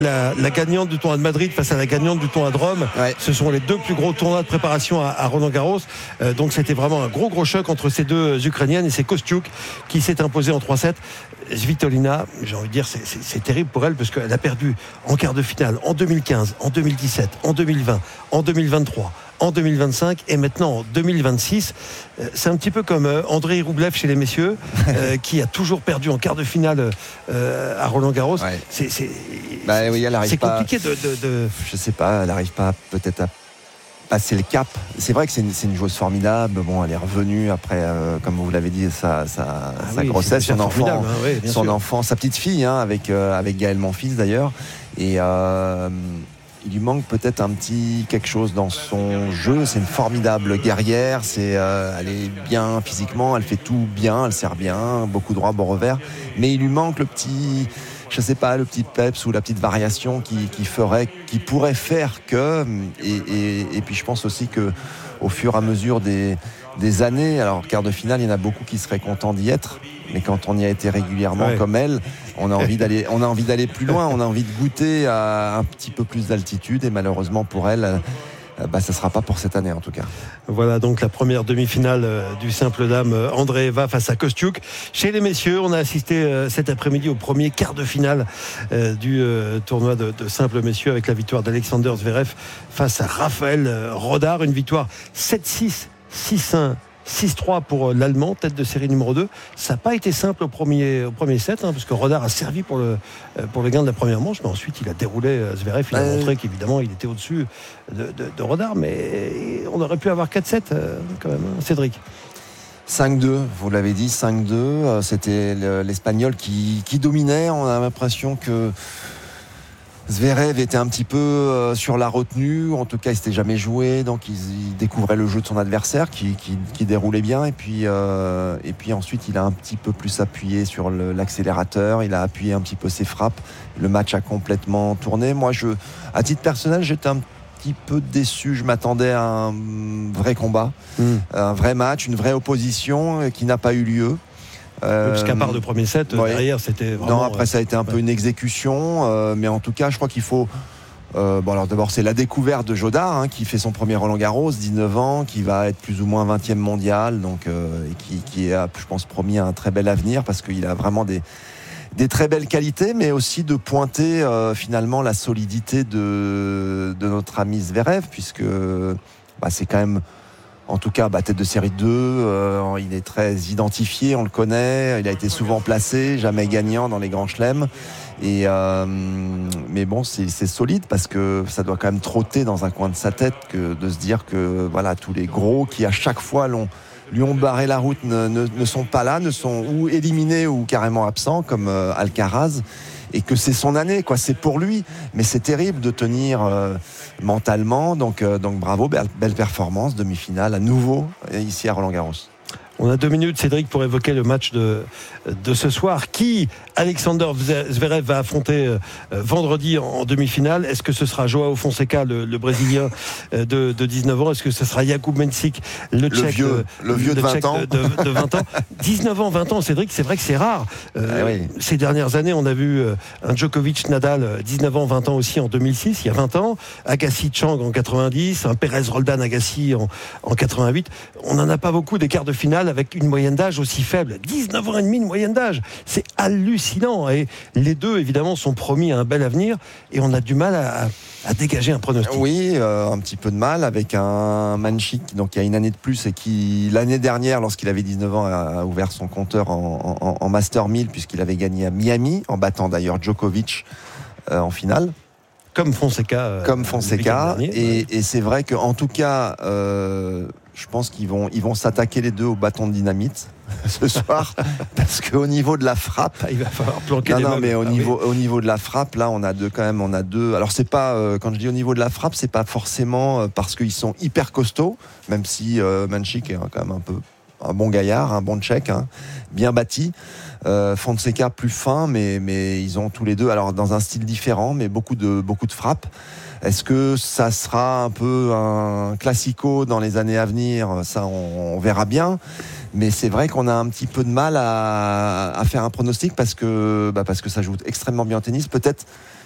La gagnante du tournoi de Madrid face à la gagnante du tournoi de Rome, ce sont les deux plus gros tournois de préparation à Roland-Garros. Donc c'était vraiment un gros choc entre ces deux Ukrainiennes, et c'est Kostyuk qui s'est imposé en 3-7. Svitolina, j'ai envie de dire, c'est terrible pour elle, parce qu'elle a perdu en quart de finale en 2015, en 2017, en 2020, en 2023, en 2025 et maintenant en 2026. C'est un petit peu comme Andrei Roublev chez les messieurs, qui a toujours perdu en quart de finale à Roland-Garros. C'est compliqué de... Je sais pas, elle n'arrive pas peut-être à passer le cap. C'est vrai que c'est une joueuse formidable. Bon, elle est revenue après, comme vous l'avez dit, sa grossesse, son enfant, sa petite fille, avec Gaël Monfils d'ailleurs. Et il lui manque peut-être un petit quelque chose dans son jeu. C'est une formidable guerrière. Elle est bien physiquement, elle fait tout bien, elle sert bien, beaucoup droit, bon revers. Mais il lui manque le petit peps ou la petite variation qui pourrait faire que. Et puis je pense aussi que au fur et à mesure des années, alors quart de finale, il y en a beaucoup qui seraient contents d'y être. Mais quand on y a été régulièrement comme elle, on a envie d'aller plus loin, on a envie de goûter à un petit peu plus d'altitude, et malheureusement pour elle, ça ne sera pas pour cette année en tout cas. Voilà donc la première demi-finale du simple dame Andreeva face à Kostyuk. Chez les messieurs, on a assisté cet après-midi au premier quart de finale du tournoi de simple messieurs, avec la victoire d'Alexander Zverev face à Raphaël Rodar. Une victoire 7-6, 6-1. 6-3 pour l'Allemand, tête de série numéro 2. Ça n'a pas été simple au premier set, parce que Rodar a servi pour le gain de la première manche, mais ensuite il a déroulé Zverev. Il a montré qu'évidemment il était au-dessus de Rodar, mais on aurait pu avoir 4-7 quand même, Cédric. 5-2, vous l'avez dit, 5-2. C'était l'Espagnol qui dominait. On a l'impression que Zverev était un petit peu sur la retenue, en tout cas il s'était jamais joué, donc il découvrait le jeu de son adversaire qui déroulait bien, et puis ensuite il a un petit peu plus appuyé sur l'accélérateur, il a appuyé un petit peu ses frappes, le match a complètement tourné. Moi à titre personnel j'étais un petit peu déçu, je m'attendais à un vrai combat, un vrai match, une vraie opposition qui n'a pas eu lieu. Parce qu'à part le premier set, derrière c'était vraiment... Non, après ça a été un peu une exécution, mais en tout cas je crois qu'il faut... alors d'abord c'est la découverte de Jodar, qui fait son premier Roland-Garros, 19 ans, qui va être plus ou moins 20e mondial, donc, et qui a, je pense, promis un très bel avenir, parce qu'il a vraiment des très belles qualités, mais aussi de pointer finalement la solidité de notre ami Zverev, puisque c'est quand même... En tout cas, tête de série 2, il est très identifié, on le connaît, il a été souvent placé, jamais gagnant dans les grands chelems. Mais bon, c'est solide, parce que ça doit quand même trotter dans un coin de sa tête que de se dire que tous les gros qui à chaque fois lui ont barré la route ne sont pas là, ne sont ou éliminés ou carrément absents, comme Alcaraz. Et que c'est son année, c'est pour lui. Mais c'est terrible de tenir mentalement. Donc bravo, belle performance, demi-finale à nouveau ici à Roland-Garros. On a 2 minutes, Cédric, pour évoquer le match de ce soir. Qui Alexander Zverev va affronter vendredi en demi-finale? Est-ce que ce sera Joao Fonseca, le Brésilien de 19 ans? Est-ce que ce sera Jakub Mensik, le Tchèque, le vieux de 20 ans de 20 ans 19 ans, 20 ans, Cédric, c'est vrai que c'est rare. Ces dernières années, on a vu un Djokovic-Nadal, 19 ans, 20 ans aussi en 2006, il y a 20 ans. Agassi-Chang en 90, un Pérez-Roldan-Agassi en 88. On n'en a pas beaucoup des quarts de finale avec une moyenne d'âge aussi faible. 19 ans et demi de moyenne d'âge. C'est hallucinant. Et les deux, évidemment, sont promis à un bel avenir. Et on a du mal à dégager un pronostic. Oui, un petit peu de mal avec un Mensik, donc il y a une année de plus, et qui, l'année dernière, lorsqu'il avait 19 ans, a ouvert son compteur en Master 1000, puisqu'il avait gagné à Miami, en battant d'ailleurs Djokovic en finale. Comme Fonseca. Et c'est vrai qu'en tout cas, je pense qu'ils vont s'attaquer les deux au bâton de dynamite ce soir, parce qu'au niveau de la frappe, il va falloir planquer les meubles. Mais au niveau de la frappe, là, on a deux. Alors c'est pas, quand je dis au niveau de la frappe, c'est pas forcément parce qu'ils sont hyper costauds, même si Mensik est quand même un bon gaillard, un bon Tchèque, bien bâti. Fonseca plus fin, mais ils ont tous les deux, alors dans un style différent, mais beaucoup de frappes. Est-ce que ça sera un peu un classico dans les années à venir? Ça, on verra bien. Mais c'est vrai qu'on a un petit peu de mal à faire un pronostic, parce que ça joue extrêmement bien au tennis. Peut-être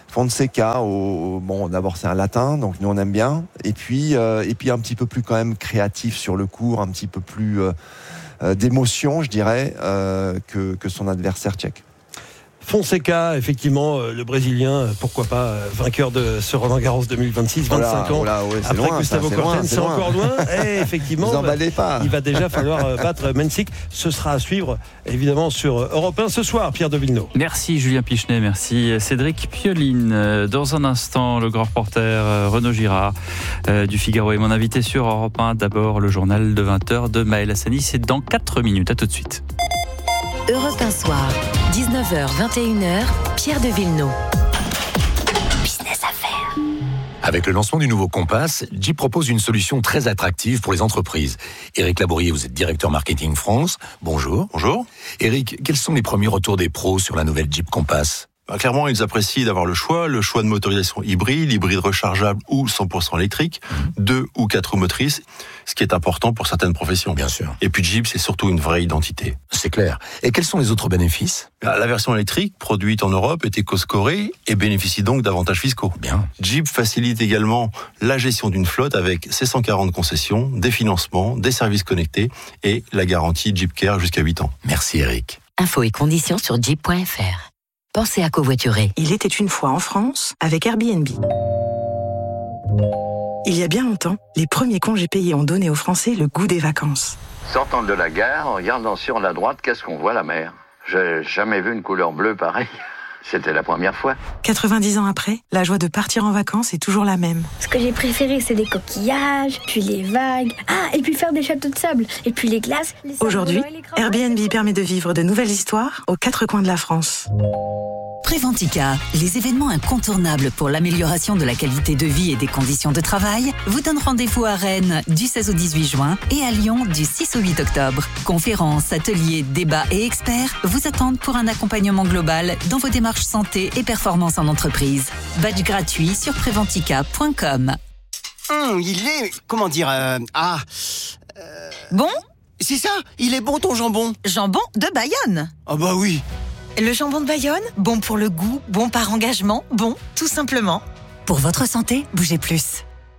Fonseca, bon, d'abord c'est un latin, donc nous on aime bien, et puis un petit peu plus quand même créatif sur le court, un petit peu plus d'émotion, je dirais, que son adversaire tchèque. Fonseca, effectivement, le Brésilien, pourquoi pas, vainqueur de ce Roland-Garros 2026, 25 ans. Après loin, Gustavo Kuerten, c'est encore loin. Et effectivement, il va déjà falloir battre Mensik. Ce sera à suivre, évidemment, sur Europe 1 ce soir, Pierre de Villeneuve. Merci Julien Pichenet, merci Cédric Pioline. Dans un instant, le grand reporter Renaud Girard du Figaro est mon invité sur Europe 1. D'abord, le journal de 20h de Maël Hassani. C'est dans 4 minutes. À tout de suite. Europe 1 soir, 19h, 21h, Pierre de Villeneuve. Business Affaires. Avec le lancement du nouveau Compass, Jeep propose une solution très attractive pour les entreprises. Éric Labourier, vous êtes directeur marketing France. Bonjour. Bonjour. Éric, quels sont les premiers retours des pros sur la nouvelle Jeep Compass ? Clairement, ils apprécient d'avoir le choix de motorisation hybride rechargeable ou 100% électrique, 2 ou 4 roues motrices, ce qui est important pour certaines professions. Bien sûr. Et puis Jeep, c'est surtout une vraie identité. C'est clair. Et quels sont les autres bénéfices ? La version électrique, produite en Europe, est éco-scorée et bénéficie donc d'avantages fiscaux. Bien. Jeep facilite également la gestion d'une flotte avec ses 140 concessions, des financements, des services connectés et la garantie Jeep Care jusqu'à 8 ans. Merci Éric. Infos et conditions sur jeep.fr. Pensez à covoiturer. Il était une fois en France avec Airbnb. Il y a bien longtemps, les premiers congés payés ont donné aux Français le goût des vacances. Sortant de la gare, en regardant sur la droite, qu'est-ce qu'on voit, la mer ? J'ai jamais vu une couleur bleue pareille. C'était la première fois. 90 ans après, la joie de partir en vacances est toujours la même. Ce que j'ai préféré, c'est les coquillages, puis les vagues. Ah, et puis faire des châteaux de sable, et puis les glaces. Aujourd'hui, Airbnb permet de vivre de nouvelles histoires aux 4 coins de la France. Préventica, les événements incontournables pour l'amélioration de la qualité de vie et des conditions de travail, vous donnent rendez-vous à Rennes du 16 au 18 juin et à Lyon du 6 au 8 octobre. Conférences, ateliers, débats et experts vous attendent pour un accompagnement global dans vos démarches santé et performance en entreprise. Badge gratuit sur préventica.com. Il est... comment dire... Bon ? C'est ça, il est bon ton jambon. Jambon de Bayonne. Ah bah oui. Le jambon de Bayonne, bon pour le goût, bon par engagement, bon tout simplement. Pour votre santé, bougez plus.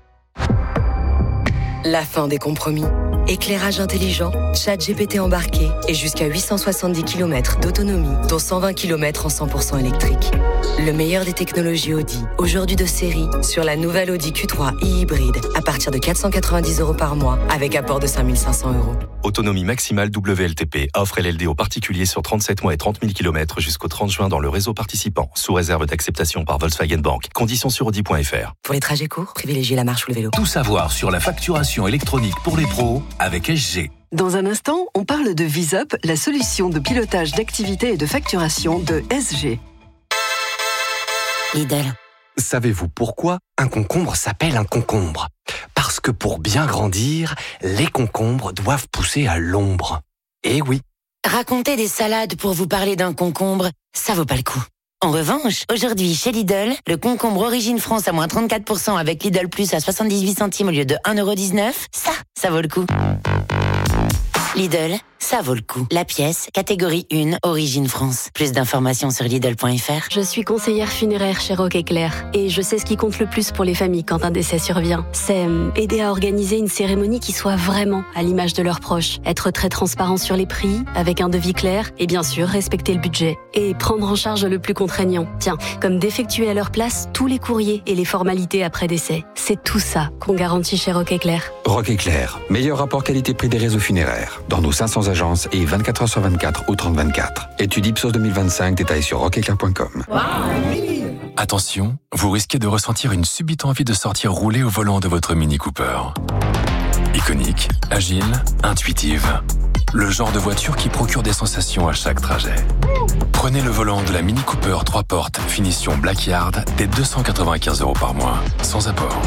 La fin des compromis. Éclairage intelligent, ChatGPT embarqué et jusqu'à 870 km d'autonomie, dont 120 km en 100% électrique. Le meilleur des technologies Audi, aujourd'hui de série, sur la nouvelle Audi Q3 e-hybride, à partir de 490 € par mois, avec apport de 5 500 €. Autonomie maximale WLTP, offre LLD aux particuliers sur 37 mois et 30 000 km jusqu'au 30 juin dans le réseau participant, sous réserve d'acceptation par Volkswagen Bank. Conditions sur Audi.fr. Pour les trajets courts, privilégiez la marche ou le vélo. Tout savoir sur la facturation électronique pour les pros avec SG. Dans un instant, on parle de VisUp, la solution de pilotage d'activité et de facturation de SG. Lidl. Savez-vous pourquoi un concombre s'appelle un concombre ? Parce que pour bien grandir, les concombres doivent pousser à l'ombre. Eh oui. Raconter des salades pour vous parler d'un concombre, ça vaut pas le coup. En revanche, aujourd'hui chez Lidl, le concombre Origine France à moins 34% avec Lidl Plus à 78 centimes au lieu de 1,19 €, ça vaut le coup. Lidl, ça vaut le coup. La pièce, catégorie 1, Origine France. Plus d'informations sur Lidl.fr. Je suis conseillère funéraire chez Rock Éclair et je sais ce qui compte le plus pour les familles quand un décès survient. C'est aider à organiser une cérémonie qui soit vraiment à l'image de leurs proches. Être très transparent sur les prix, avec un devis clair et bien sûr respecter le budget. Et prendre en charge le plus contraignant. Tiens, comme d'effectuer à leur place tous les courriers et les formalités après décès. C'est tout ça qu'on garantit chez Rock Éclair. Rock Éclair, meilleur rapport qualité-prix des réseaux funéraires. Dans nos 500 agences et 24h/24 au 30/24. Étude Ipsos 2025, détails sur rockeclair.com. Attention, vous risquez de ressentir une subite envie de sortir rouler au volant de votre Mini Cooper. Iconique, agile, intuitive. Le genre de voiture qui procure des sensations à chaque trajet. Prenez le volant de la Mini Cooper 3 portes, finition Blackyard, dès 295 € par mois, sans apport.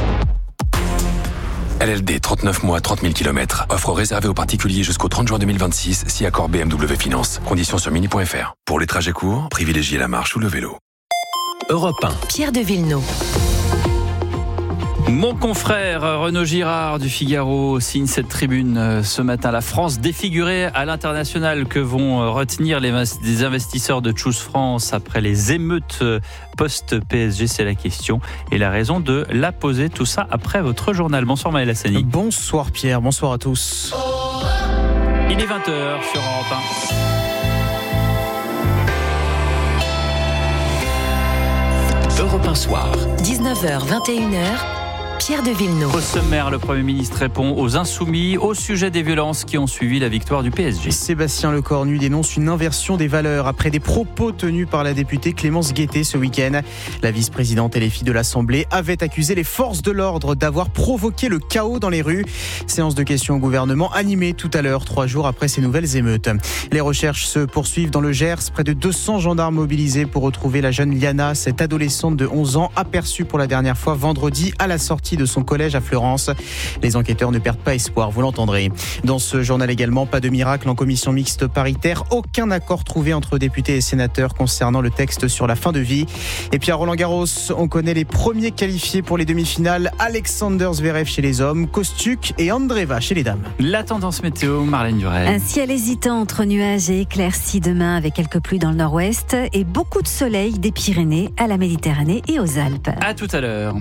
LLD 39 mois, 30 000 km. Offre réservée aux particuliers jusqu'au 30 juin 2026, si accord BMW Finance. Conditions sur mini.fr. Pour les trajets courts, privilégiez la marche ou le vélo. Europe 1. Pierre de Villeneuve. Mon confrère Renaud Girard du Figaro signe cette tribune ce matin. La France défigurée à l'international. Que vont retenir les investisseurs de Choose France après les émeutes post-PSG? C'est la question et la raison de la poser. Tout ça après votre journal. Bonsoir Maël Hassani. Bonsoir Pierre, bonsoir à tous. Il est 20h sur Europe 1. Europe 1 soir. 19h, 21h. Pierre de Villeneuve. Au sommaire, le Premier ministre répond aux Insoumis au sujet des violences qui ont suivi la victoire du PSG. Sébastien Lecornu dénonce une inversion des valeurs après des propos tenus par la députée Clémence Guettet ce week-end. La vice-présidente et les filles de l'Assemblée avaient accusé les forces de l'ordre d'avoir provoqué le chaos dans les rues. Séance de questions au gouvernement animée tout à l'heure, 3 jours après ces nouvelles émeutes. Les recherches se poursuivent dans le Gers. Près de 200 gendarmes mobilisés pour retrouver la jeune Liana, cette adolescente de 11 ans aperçue pour la dernière fois vendredi à la sortie de son collège à Fleurance. Les enquêteurs ne perdent pas espoir, vous l'entendrez. Dans ce journal également, pas de miracle en commission mixte paritaire. Aucun accord trouvé entre députés et sénateurs concernant le texte sur la fin de vie. Et puis à Roland-Garros, on connaît les premiers qualifiés pour les demi-finales. Alexander Zverev chez les hommes, Kostiuk et Andreeva chez les dames. La tendance météo, Marlène Durel. Un ciel hésitant entre nuages et éclaircies demain avec quelques pluies dans le nord-ouest et beaucoup de soleil des Pyrénées à la Méditerranée et aux Alpes. À tout à l'heure.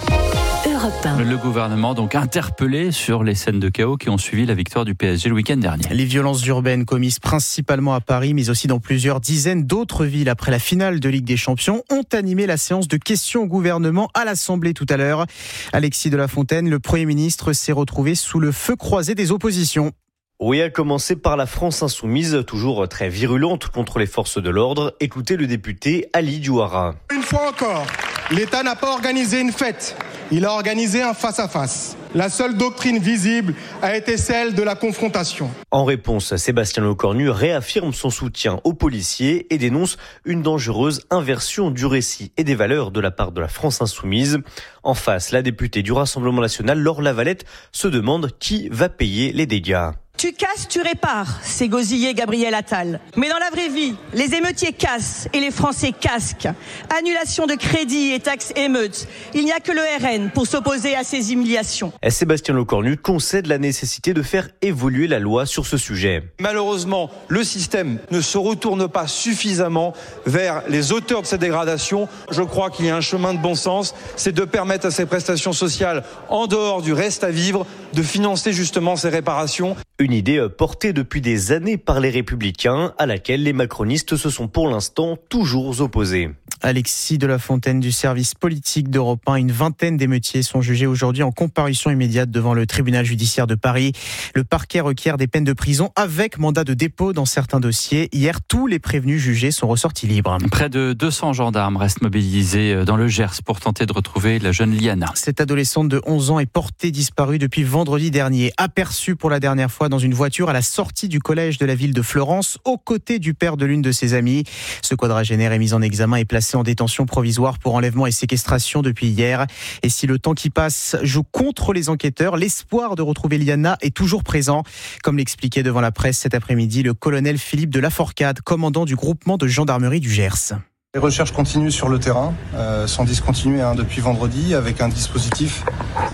Europe 1. Le gouvernement donc interpellé sur les scènes de chaos qui ont suivi la victoire du PSG le week-end dernier. Les violences urbaines commises principalement à Paris, mais aussi dans plusieurs dizaines d'autres villes après la finale de Ligue des Champions, ont animé la séance de questions au gouvernement à l'Assemblée tout à l'heure. Alexis de la Fontaine, le Premier ministre, s'est retrouvé sous le feu croisé des oppositions. Oui, à commencer par la France insoumise, toujours très virulente contre les forces de l'ordre. Écoutez le député Ali Diouara. Une fois encore, l'État n'a pas organisé une fête, il a organisé un face-à-face. La seule doctrine visible a été celle de la confrontation. En réponse, Sébastien Lecornu réaffirme son soutien aux policiers et dénonce une dangereuse inversion du récit et des valeurs de la part de la France insoumise. En face, la députée du Rassemblement national, Laure Lavalette, se demande qui va payer les dégâts. Tu casses, tu répares, c'est gosillé Gabriel Attal. Mais dans la vraie vie, les émeutiers cassent et les Français casquent. Annulation de crédit et taxes émeutes. Il n'y a que le RN pour s'opposer à ces humiliations. Sébastien Lecornu concède la nécessité de faire évoluer la loi sur ce sujet. Malheureusement, le système ne se retourne pas suffisamment vers les auteurs de cette dégradation. Je crois qu'il y a un chemin de bon sens, c'est de permettre à ces prestations sociales, en dehors du reste à vivre, de financer justement ces réparations. Une idée portée depuis des années par les Républicains, à laquelle les macronistes se sont pour l'instant toujours opposés. Alexis de la Fontaine du service politique d'Europe 1. Une vingtaine d'émeutiers sont jugés aujourd'hui en comparution immédiate devant le tribunal judiciaire de Paris. Le parquet requiert des peines de prison avec mandat de dépôt dans certains dossiers. Hier, tous les prévenus jugés sont ressortis libres. Près de 200 gendarmes restent mobilisés dans le Gers pour tenter de retrouver la jeune Liana. Cette adolescente de 11 ans est portée disparue depuis vendredi dernier. Aperçue pour la dernière fois dans une voiture à la sortie du collège de la ville de Fleurance, aux côtés du père de l'une de ses amies. Ce quadragénaire est mis en examen et placé en détention provisoire pour enlèvement et séquestration depuis hier. Et si le temps qui passe joue contre les enquêteurs, l'espoir de retrouver Liana est toujours présent. Comme l'expliquait devant la presse cet après-midi le colonel Philippe de Laforcade, commandant du groupement de gendarmerie du Gers. Les recherches continuent sur le terrain, sont discontinuées depuis vendredi, avec un dispositif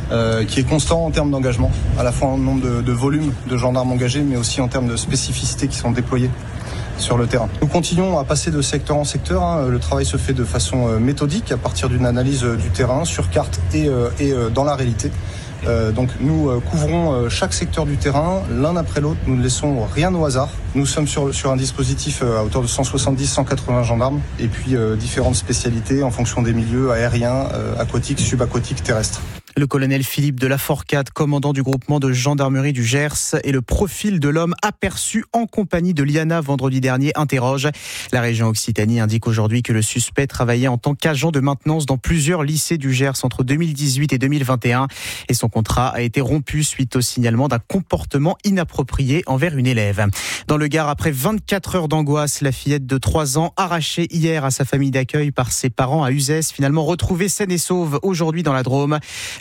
qui est constant en termes d'engagement, à la fois en nombre de volumes de gendarmes engagés, mais aussi en termes de spécificités qui sont déployées sur le terrain. Nous continuons à passer de secteur en secteur. Le travail se fait de façon méthodique, à partir d'une analyse du terrain, sur carte et dans la réalité. Donc nous couvrons chaque secteur du terrain l'un après l'autre, nous ne laissons rien au hasard. Nous sommes sur un dispositif à hauteur de 170-180 gendarmes et puis différentes spécialités en fonction des milieux aériens, aquatiques, subaquatiques, terrestres. Le colonel Philippe de Laforcade, commandant du groupement de gendarmerie du Gers, et le profil de l'homme aperçu en compagnie de Liana vendredi dernier interroge. La région Occitanie indique aujourd'hui que le suspect travaillait en tant qu'agent de maintenance dans plusieurs lycées du Gers entre 2018 et 2021 et son contrat a été rompu suite au signalement d'un comportement inapproprié envers une élève. Dans le Gard, après 24 heures d'angoisse, la fillette de 3 ans arrachée hier à sa famille d'accueil par ses parents à Uzès, finalement retrouvée saine et sauve aujourd'hui dans la Drôme.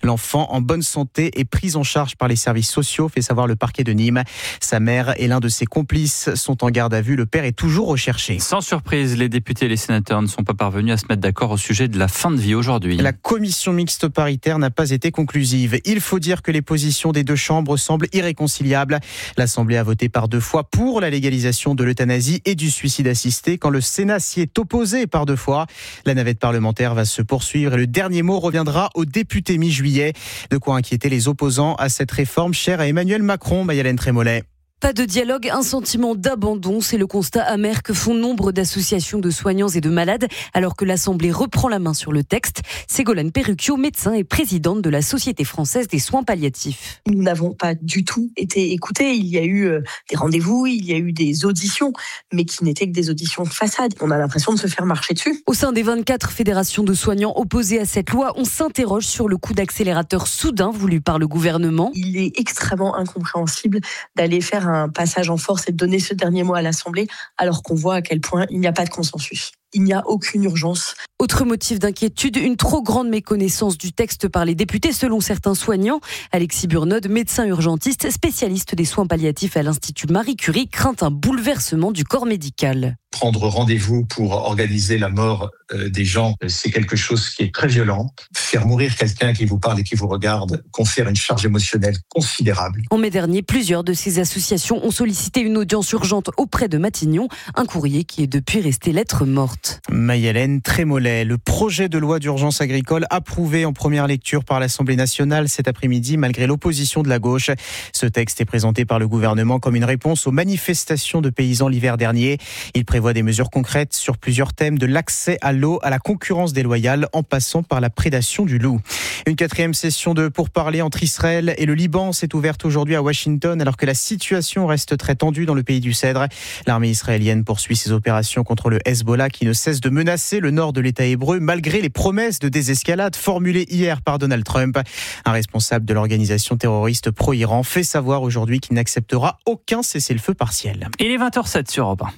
L'enfant en bonne santé est pris en charge par les services sociaux, fait savoir le parquet de Nîmes. Sa mère et l'un de ses complices sont en garde à vue. Le père est toujours recherché. Sans surprise, les députés et les sénateurs ne sont pas parvenus à se mettre d'accord au sujet de la fin de vie aujourd'hui. La commission mixte paritaire n'a pas été conclusive. Il faut dire que les positions des deux chambres semblent irréconciliables. L'Assemblée a voté par 2 fois pour la légalisation de l'euthanasie et du suicide assisté, quand le Sénat s'y est opposé par 2 fois. La navette parlementaire va se poursuivre et le dernier mot reviendra aux députés mi-juillet. De quoi inquiéter les opposants à cette réforme chère à Emmanuel Macron, Mayalène Trémollet. Pas de dialogue, un sentiment d'abandon, c'est le constat amer que font nombre d'associations de soignants et de malades, alors que l'Assemblée reprend la main sur le texte. Ségolène Perrucchio, médecin et présidente de la Société française des soins palliatifs. Nous n'avons pas du tout été écoutés. Il y a eu des rendez-vous, il y a eu des auditions, mais qui n'étaient que des auditions de façade. On a l'impression de se faire marcher dessus. Au sein des 24 fédérations de soignants opposées à cette loi, on s'interroge sur le coup d'accélérateur soudain voulu par le gouvernement. Il est extrêmement incompréhensible d'aller faire un passage en force et de donner ce dernier mot à l'Assemblée, alors qu'on voit à quel point il n'y a pas de consensus. Il n'y a aucune urgence. Autre motif d'inquiétude, une trop grande méconnaissance du texte par les députés, selon certains soignants. Alexis Burnod, médecin urgentiste, spécialiste des soins palliatifs à l'Institut Marie Curie, craint un bouleversement du corps médical. Prendre rendez-vous pour organiser la mort des gens, c'est quelque chose qui est très violent. Faire mourir quelqu'un qui vous parle et qui vous regarde confère une charge émotionnelle considérable. En mai dernier, plusieurs de ces associations ont sollicité une audience urgente auprès de Matignon, un courrier qui est depuis resté lettre morte. Mayalène Trémollet, le projet de loi d'urgence agricole approuvé en première lecture par l'Assemblée nationale cet après-midi malgré l'opposition de la gauche. Ce texte est présenté par le gouvernement comme une réponse aux manifestations de paysans l'hiver dernier. Il prévoit des mesures concrètes sur plusieurs thèmes, de l'accès à l'eau à la concurrence déloyale en passant par la prédation du loup. Une 4e session de pourparlers entre Israël et le Liban s'est ouverte aujourd'hui à Washington alors que la situation reste très tendue dans le pays du Cèdre. L'armée israélienne poursuit ses opérations contre le Hezbollah qui ne cesse de menacer le nord de l'État hébreu malgré les promesses de désescalade formulées hier par Donald Trump. Un responsable de l'organisation terroriste pro-Iran fait savoir aujourd'hui qu'il n'acceptera aucun cessez-le-feu partiel. Il est 20h07 sur Europe 1.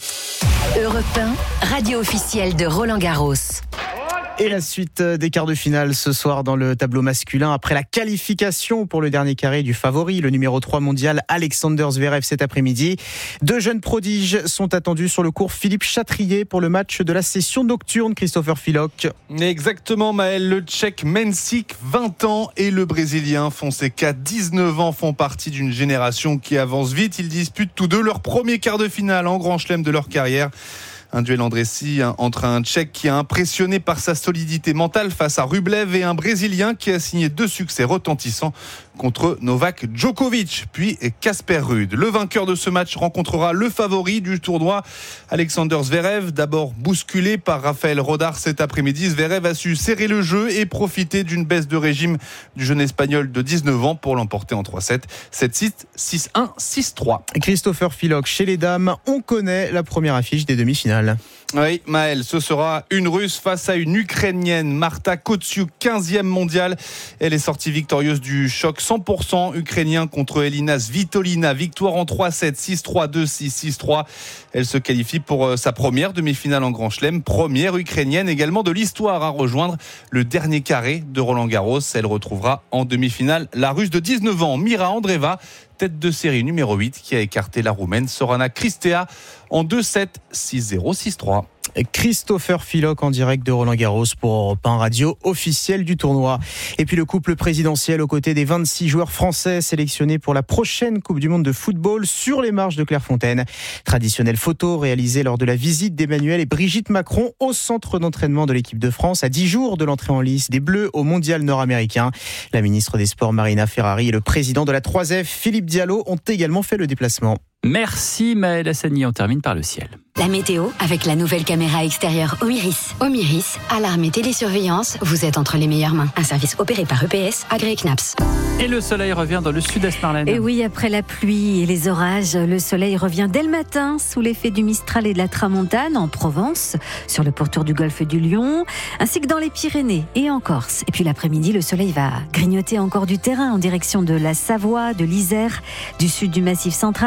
Europe 1, radio officielle de Roland-Garros. Et la suite des quarts de finale ce soir dans le tableau masculin après la qualification pour le dernier carré du favori, le numéro 3 mondial Alexander Zverev cet après-midi. 2 jeunes prodiges sont attendus sur le court Philippe Chatrier pour le match de la session nocturne. Christopher Filoc. Exactement Maël, le Tchèque Mensik, 20 ans, et le Brésilien Fonseca, 19 ans, font partie d'une génération qui avance vite. Ils disputent tous deux leur premier quart de finale en Grand Chelem de leur carrière. Un duel en Dressie entre un Tchèque qui a impressionné par sa solidité mentale face à Rublev et un Brésilien qui a signé 2 succès retentissants contre Novak Djokovic, puis Casper Ruud. Le vainqueur de ce match rencontrera le favori du tournoi, Alexander Zverev. D'abord bousculé par Raphaël Rodar cet après-midi, Zverev a su serrer le jeu et profiter d'une baisse de régime du jeune Espagnol de 19 ans pour l'emporter en 3-7, 7-6, 6-1, 6-3. Christopher Filoc, chez les dames, on connaît la première affiche des demi-finales. Oui, Maël, ce sera une Russe face à une Ukrainienne, Marta Kotsiuk, 15e mondiale. Elle est sortie victorieuse du choc 100% ukrainien contre Elina Svitolina. Victoire en 3-7, 6-3, 2-6, 6-3. Elle se qualifie pour sa première demi-finale en Grand Chelem. Première ukrainienne également de l'histoire à rejoindre le dernier carré de Roland-Garros. Elle retrouvera en demi-finale la Russe de 19 ans, Mira Andreeva, tête de série numéro 8, qui a écarté la Roumaine Sorana Cristea en 2-7, 6-0, 6-3. Christopher Filoc en direct de Roland-Garros pour Europe 1 radio officielle du tournoi. Et puis le couple présidentiel aux côtés des 26 joueurs français sélectionnés pour la prochaine Coupe du Monde de football sur les marches de Clairefontaine. Traditionnelle photo réalisée lors de la visite d'Emmanuel et Brigitte Macron au centre d'entraînement de l'équipe de France à 10 jours de l'entrée en lice des Bleus au Mondial nord-américain. La ministre des Sports Marina Ferrari et le président de la 3F Philippe Diallo ont également fait le déplacement. Merci Maël Hassani, on termine par le ciel. La météo avec la nouvelle caméra extérieure Omiris. Omiris, alarme et télésurveillance, vous êtes entre les meilleures mains. Un service opéré par EPS, agréé CNAPS. Et le soleil revient dans le sud-est, Marlène. Et oui, après la pluie et les orages, le soleil revient dès le matin sous l'effet du Mistral et de la Tramontane en Provence, sur le pourtour du golfe du Lion, ainsi que dans les Pyrénées et en Corse. Et puis l'après-midi, le soleil va grignoter encore du terrain en direction de la Savoie, de l'Isère, du sud du Massif central jusque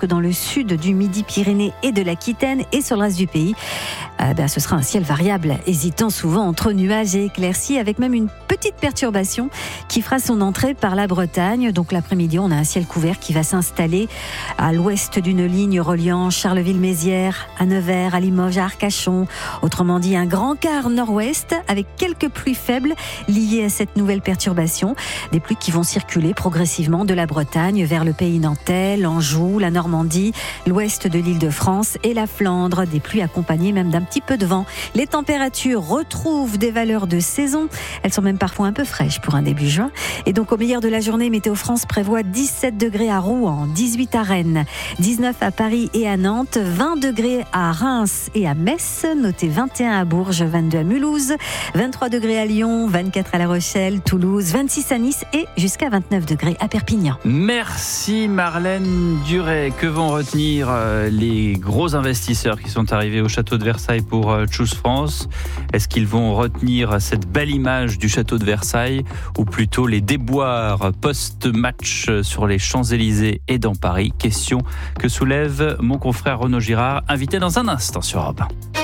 dans le sud du Midi-Pyrénées et de l'Aquitaine, et sur le reste du pays, ce sera un ciel variable, hésitant souvent entre nuages et éclaircies, avec même une petite perturbation qui fera son entrée par la Bretagne. Donc l'après-midi, on a un ciel couvert qui va s'installer à l'ouest d'une ligne reliant Charleville-Mézières à Nevers, à Limoges, à Arcachon. Autrement dit, un grand quart nord-ouest avec quelques pluies faibles liées à cette nouvelle perturbation. Des pluies qui vont circuler progressivement de la Bretagne vers le pays nantais, l'Anjou, la Normandie, l'ouest de l'Île-de-France et la Flandre. Des pluies accompagnées même d'un petit peu de vent. Les températures retrouvent des valeurs de saison. Elles sont même parfois un peu fraîches pour un début juin. Et donc au meilleur de la journée, Météo France prévoit 17 degrés à Rouen, 18 à Rennes, 19 à Paris et à Nantes, 20 degrés à Reims et à Metz, notez 21 à Bourges, 22 à Mulhouse, 23 degrés à Lyon, 24 à La Rochelle, Toulouse, 26 à Nice et jusqu'à 29 degrés à Perpignan. Merci Marlène Duret. Que vont retenir les gros investisseurs qui sont arrivés au château de Versailles pour Choose France? Est-ce qu'ils vont retenir cette belle image du château de Versailles ou plutôt les déboires post-match sur les Champs-Élysées et dans Paris? Question que soulève mon confrère Renaud Girard, invité dans un instant sur Europe 1.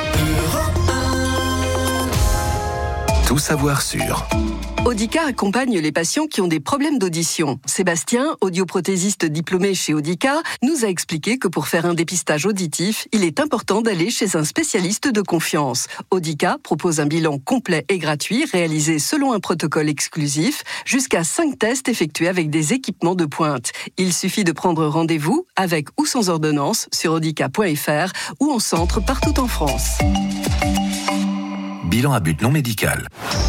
Tout savoir sur... Audica accompagne les patients qui ont des problèmes d'audition. Sébastien, audioprothésiste diplômé chez Audica, nous a expliqué que pour faire un dépistage auditif, il est important d'aller chez un spécialiste de confiance. Audica propose un bilan complet et gratuit réalisé selon un protocole exclusif, jusqu'à 5 tests effectués avec des équipements de pointe. Il suffit de prendre rendez-vous avec ou sans ordonnance sur audica.fr ou en centre partout en France. Bilan à but non médical.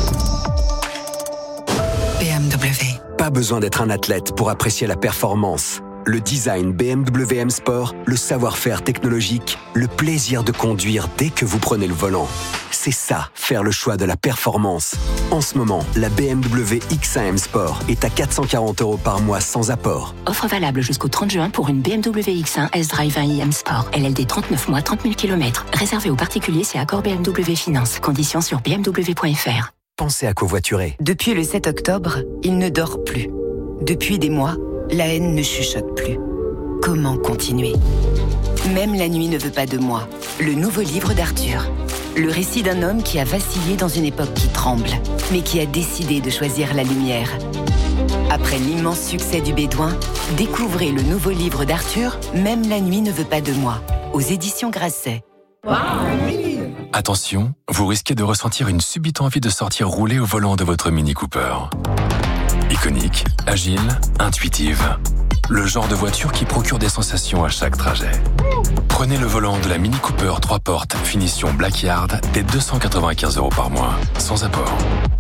BMW. Pas besoin d'être un athlète pour apprécier la performance. Le design BMW M Sport, le savoir-faire technologique, le plaisir de conduire dès que vous prenez le volant. C'est ça, faire le choix de la performance. En ce moment, la BMW X1 M Sport est à 440 € par mois sans apport. Offre valable jusqu'au 30 juin pour une BMW X1 S-Drive 1i M Sport. LLD 39 mois, 30 000 km. Réservé aux particuliers, c'est accord BMW Finance. Conditions sur bmw.fr. Pensez à covoiturer. Depuis le 7 octobre, il ne dort plus. Depuis des mois, la haine ne chuchote plus. Comment continuer? Même la nuit ne veut pas de moi. Le nouveau livre d'Arthur. Le récit d'un homme qui a vacillé dans une époque qui tremble, mais qui a décidé de choisir la lumière. Après l'immense succès du Bédouin, découvrez le nouveau livre d'Arthur, Même la nuit ne veut pas de moi, aux éditions Grasset. Attention, vous risquez de ressentir une subite envie de sortir rouler au volant de votre Mini Cooper. Iconique, agile, intuitive. Le genre de voiture qui procure des sensations à chaque trajet. Prenez le volant de la Mini Cooper 3 portes, finition Blackyard, dès 295 € par mois, sans apport.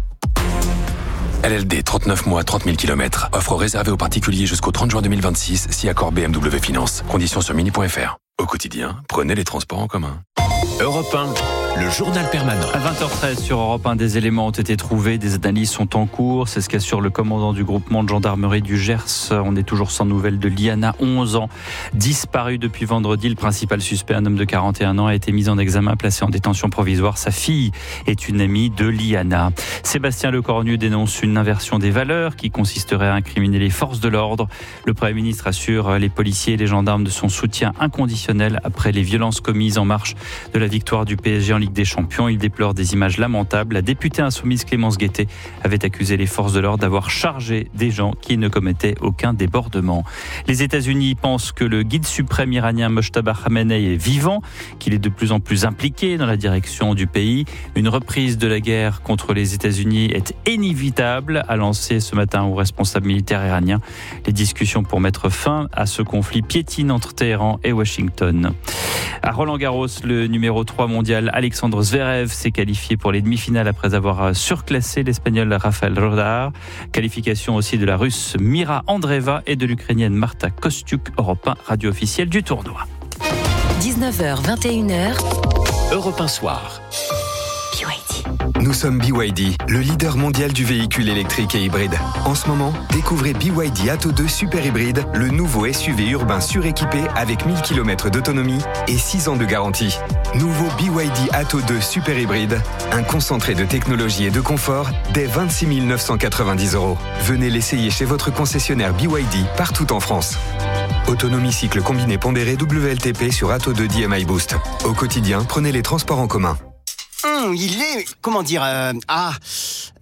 LLD 39 mois, 30 000 km. Offre réservée aux particuliers jusqu'au 30 juin 2026, si accord BMW Finance. Conditions sur mini.fr. Au quotidien, prenez les transports en commun. Europe 1, le journal permanent. À 20h13 sur Europe 1, des éléments ont été trouvés, des analyses sont en cours. C'est ce qu'assure le commandant du groupement de gendarmerie du Gers. On est toujours sans nouvelles de Liana, 11 ans, disparu depuis vendredi. Le principal suspect, un homme de 41 ans, a été mis en examen, placé en détention provisoire. Sa fille est une amie de Liana. Sébastien Lecornu dénonce une inversion des valeurs qui consisterait à incriminer les forces de l'ordre. Le Premier ministre assure les policiers et les gendarmes de son soutien inconditionnel après les violences commises en marge de la victoire du PSG en Ligue des Champions. Il déplore des images lamentables. La députée insoumise Clémence Guettet avait accusé les forces de l'ordre d'avoir chargé des gens qui ne commettaient aucun débordement. Les États-Unis pensent que le guide suprême iranien Mojtaba Khamenei est vivant, qu'il est de plus en plus impliqué dans la direction du pays. Une reprise de la guerre contre les États-Unis est inévitable, a lancé ce matin aux responsables militaires iraniens. Les discussions pour mettre fin à ce conflit piétinent entre Téhéran et Washington. À Roland-Garros, le numéro 3 mondial Alexandre Zverev s'est qualifié pour les demi-finales après avoir surclassé l'Espagnol Rafael Rodar. Qualification aussi de la Russe Mira Andreeva et de l'Ukrainienne Marta Kostyuk, Europe 1, radio officielle du tournoi. 19h, 21h, Europe 1 soir. Nous sommes BYD, le leader mondial du véhicule électrique et hybride. En ce moment, découvrez BYD Atto 2 Super Hybride, le nouveau SUV urbain suréquipé avec 1000 km d'autonomie et 6 ans de garantie. Nouveau BYD Atto 2 Super Hybride, un concentré de technologie et de confort dès 26 990 €. Venez l'essayer chez votre concessionnaire BYD partout en France. Autonomie cycle combiné pondéré WLTP sur Atto 2 DMI Boost. Au quotidien, prenez les transports en commun. Il est... Comment dire... Bon ?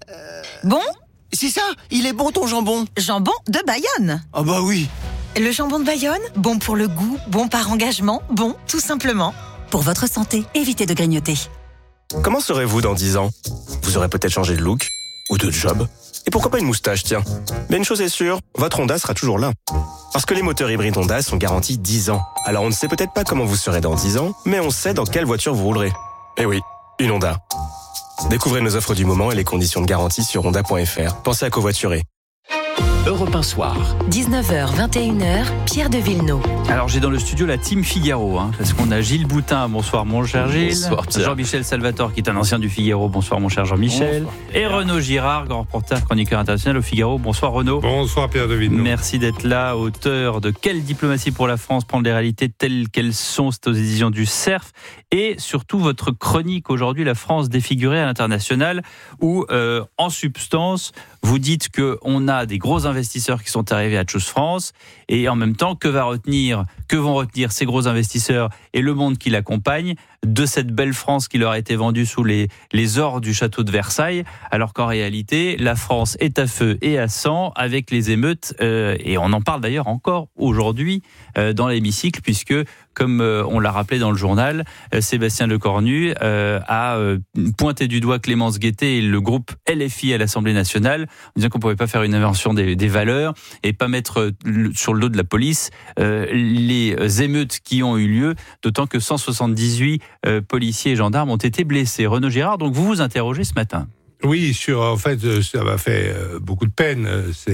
C'est ça, il est bon ton jambon. Jambon de Bayonne. Ah bah oui. Le jambon de Bayonne, bon pour le goût, bon par engagement, bon tout simplement. Pour votre santé, évitez de grignoter. Comment serez-vous dans 10 ans ? Vous aurez peut-être changé de look ou de job. Et pourquoi pas une moustache, tiens. Mais une chose est sûre, votre Honda sera toujours là. Parce que les moteurs hybrides Honda sont garantis 10 ans. Alors on ne sait peut-être pas comment vous serez dans 10 ans, mais on sait dans quelle voiture vous roulerez. Eh oui, une Honda. Découvrez nos offres du moment et les conditions de garantie sur honda.fr. Pensez à covoiturer. Europe 1 Soir. 19h, 21h, Pierre de Villeneuve. Alors j'ai dans le studio la team Figaro, parce qu'on a Gilles Boutin, bonsoir mon cher Gilles. Bonsoir Pierre. Jean-Michel Salvatore qui est un ancien du Figaro, bonsoir mon cher Jean-Michel. Bonsoir. Et Renaud Girard, grand reporter, chroniqueur international au Figaro, bonsoir Renaud. Bonsoir Pierre de Villeneuve. Merci d'être là, auteur de Quelle diplomatie pour la France, prendre les réalités telles qu'elles sont, c'est aux éditions du Cerf. Et surtout votre chronique aujourd'hui, la France défigurée à l'international, où en substance, vous dites qu'on a des gros investisseurs qui sont arrivés à Choose France, et en même temps, que vont retenir ces gros investisseurs et le monde qui l'accompagne de cette belle France qui leur a été vendue sous les ors du château de Versailles, alors qu'en réalité, la France est à feu et à sang avec les émeutes, et on en parle d'ailleurs encore aujourd'hui dans l'hémicycle, puisque comme on l'a rappelé dans le journal, Sébastien Lecornu a pointé du doigt Clémence Guettet et le groupe LFI à l'Assemblée nationale, en disant qu'on ne pouvait pas faire une inversion des valeurs et pas mettre sur le dos de la police les émeutes qui ont eu lieu, d'autant que 178 policiers et gendarmes ont été blessés. Renaud Girard, donc vous vous interrogez ce matin. Oui, en fait, ça m'a fait beaucoup de peine,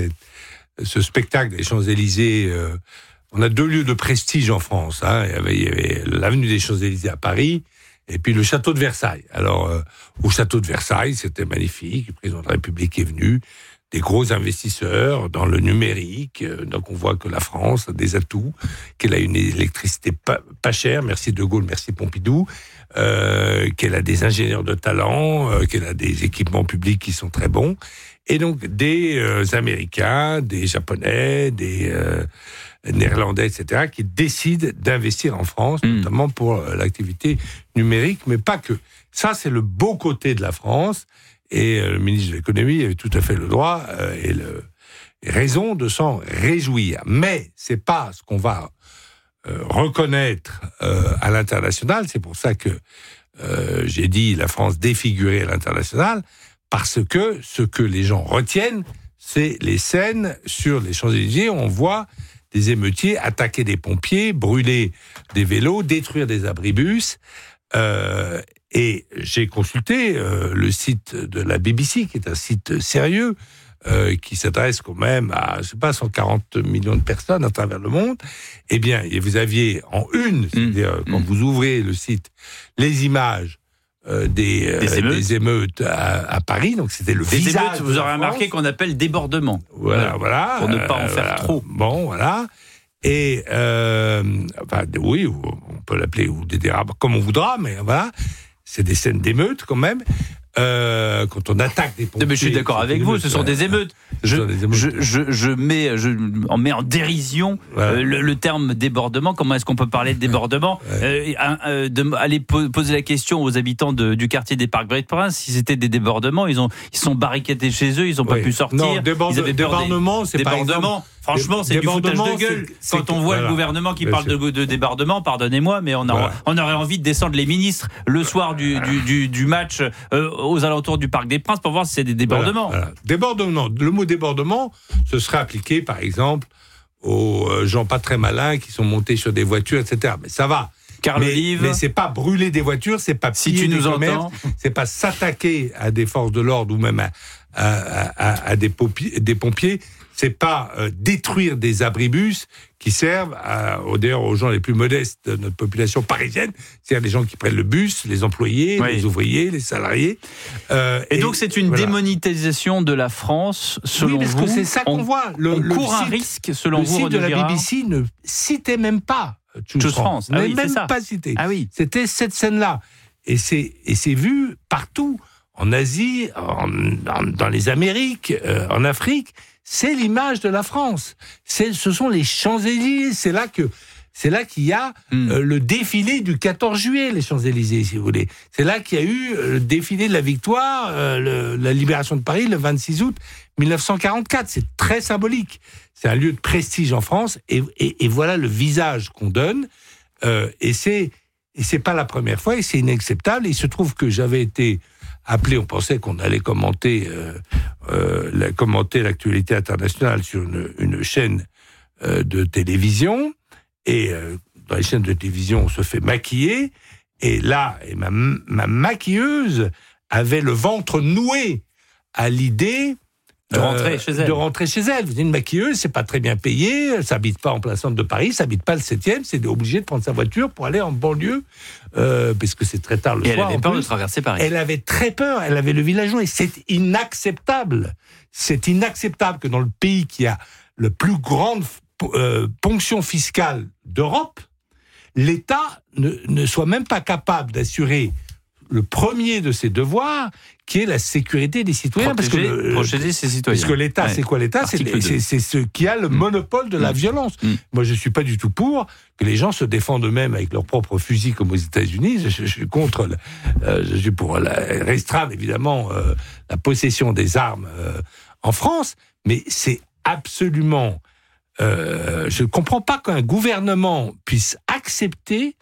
ce spectacle des Champs-Élysées. On a 2 lieux de prestige en France. Il y avait l'avenue des Champs-Élysées à Paris et puis le château de Versailles. Alors, au château de Versailles, c'était magnifique. Le président de la République est venu, des gros investisseurs dans le numérique. Donc, on voit que la France a des atouts, qu'elle a une électricité pas chère. Merci De Gaulle, merci Pompidou. Qu'elle a des ingénieurs de talent, qu'elle a des équipements publics qui sont très bons. Et donc, des Américains, des Japonais, des Néerlandais, etc., qui décident d'investir en France, notamment pour l'activité numérique, mais pas que. Ça, c'est le beau côté de la France, et le ministre de l'économie avait tout à fait le droit et raison de s'en réjouir. Mais c'est pas ce qu'on va reconnaître à l'international. C'est pour ça que j'ai dit la France défigurée à l'international, parce que ce que les gens retiennent, c'est les scènes sur les Champs-Élysées où on voit des émeutiers attaquer des pompiers, brûler des vélos, détruire des abribus. Et j'ai consulté le site de la BBC, qui est un site sérieux, qui s'adresse quand même à, 140 millions de personnes à travers le monde. Eh bien, vous aviez en une, c'est-à-dire quand vous ouvrez le site, les images des émeutes à Paris, donc c'était le visage. Émeutes, vous aurez remarqué qu'on appelle débordement. Voilà. Pour ne pas en faire trop. Bon, voilà. Et, oui, on peut l'appeler ou des dérapes, comme on voudra, mais voilà. C'est des scènes d'émeutes, quand même. Quand on attaque des pompiers... Mais je suis d'accord avec vous, ce sont des émeutes. Je mets en dérision le terme débordement. Comment est-ce qu'on peut parler de débordement ? Aller poser la question aux habitants du quartier des Parcs Brest-Princes, si c'était des débordements, ils sont barricadés chez eux, ils n'ont pas pu sortir. Non, débordement, c'est par exemple... Franchement, c'est du foutage de gueule. Quand on voit le gouvernement qui parle de débordement, pardonnez-moi, mais on aurait envie de descendre les ministres le soir du match aux alentours du Parc des Princes pour voir si c'est des débordements. Débordement. Le mot débordement, ce serait appliqué, par exemple, aux gens pas très malins qui sont montés sur des voitures, etc. Mais ça va. Carl Olive. Mais c'est pas brûler des voitures, c'est pas piller des commerces, c'est pas s'attaquer à des forces de l'ordre ou même à des pompiers. C'est pas détruire des abribus qui servent d'ailleurs aux gens les plus modestes de notre population parisienne, c'est-à-dire les gens qui prennent le bus, les employés, les ouvriers, les salariés. Et donc c'est une démonétisation de la France, selon vous. Oui, parce que c'est ça qu'on voit. On court un risque, selon vous, Renaud Girard. Le site de la BBC ne citait même pas Choose France. Pas cité. Ah oui. C'était cette scène-là. Et c'est vu partout, en Asie, dans les Amériques, en Afrique. c'est l'image de la France. Ce sont les Champs-Élysées. C'est là qu'il y a le défilé du 14 juillet, les Champs-Élysées, si vous voulez. C'est là qu'il y a eu le défilé de la victoire, la libération de Paris, le 26 août 1944. C'est très symbolique. C'est un lieu de prestige en France, et voilà le visage qu'on donne. Et c'est pas la première fois, et c'est inacceptable. Et il se trouve que j'avais été appelé, on pensait qu'on allait commenter l'actualité internationale sur une chaîne de télévision. Et dans les chaînes de télévision, on se fait maquiller. Et là, ma maquilleuse avait le ventre noué à l'idée de rentrer chez elle. Vous êtes une maquilleuse, c'est pas très bien payé, elle s'habite pas en plein centre de Paris, ça habite pas le 7e, c'est obligé de prendre sa voiture pour aller en banlieue, parce que c'est très tard le soir. Et elle avait peur de traverser Paris. Elle avait très peur, elle avait le village et c'est inacceptable. C'est inacceptable que dans le pays qui a le plus grande ponction fiscale d'Europe, l'État ne soit même pas capable d'assurer le premier de ses devoirs, qui est la sécurité des citoyens. Protéger ses citoyens. Parce que l'État, c'est quoi l'État ? C'est ce qui a le monopole de la violence. Moi, je ne suis pas du tout pour que les gens se défendent eux-mêmes avec leurs propres fusils, comme aux États-Unis. Je suis contre, je suis pour restreindre, évidemment, la possession des armes en France, mais c'est absolument... je ne comprends pas qu'un gouvernement puisse accepter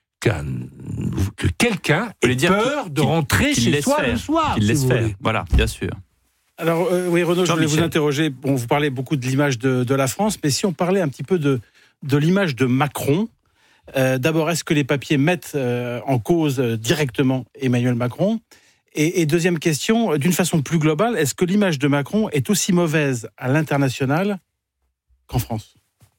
que quelqu'un ait peur de rentrer chez soi le soir. Qu'il laisse faire, voilà, bien sûr. Alors, oui, Renaud, je voulais vous interroger. Bon, vous parlez beaucoup de l'image de la France, mais si on parlait un petit peu de l'image de Macron, d'abord, est-ce que les papiers mettent en cause directement Emmanuel Macron ? Et deuxième question, d'une façon plus globale, est-ce que l'image de Macron est aussi mauvaise à l'international qu'en France ?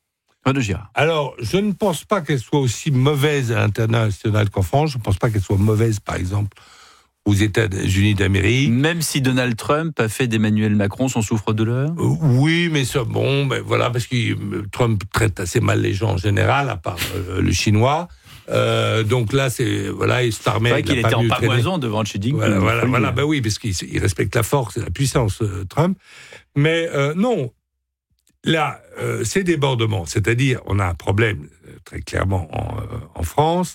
Alors, je ne pense pas qu'elle soit aussi mauvaise à l'international qu'en France. Je ne pense pas qu'elle soit mauvaise, par exemple, aux États-Unis d'Amérique. Même si Donald Trump a fait d'Emmanuel Macron son souffre-douleur ? Oui, mais ça, voilà, parce que Trump traite assez mal les gens en général, à part le chinois. Donc là, il se permet. C'est vrai qu'il était en pamoison devant Xi Jinping. Voilà, oui, parce qu'il respecte la force et la puissance, Trump. Mais non. Là, c'est débordement, c'est-à-dire on a un problème très clairement en France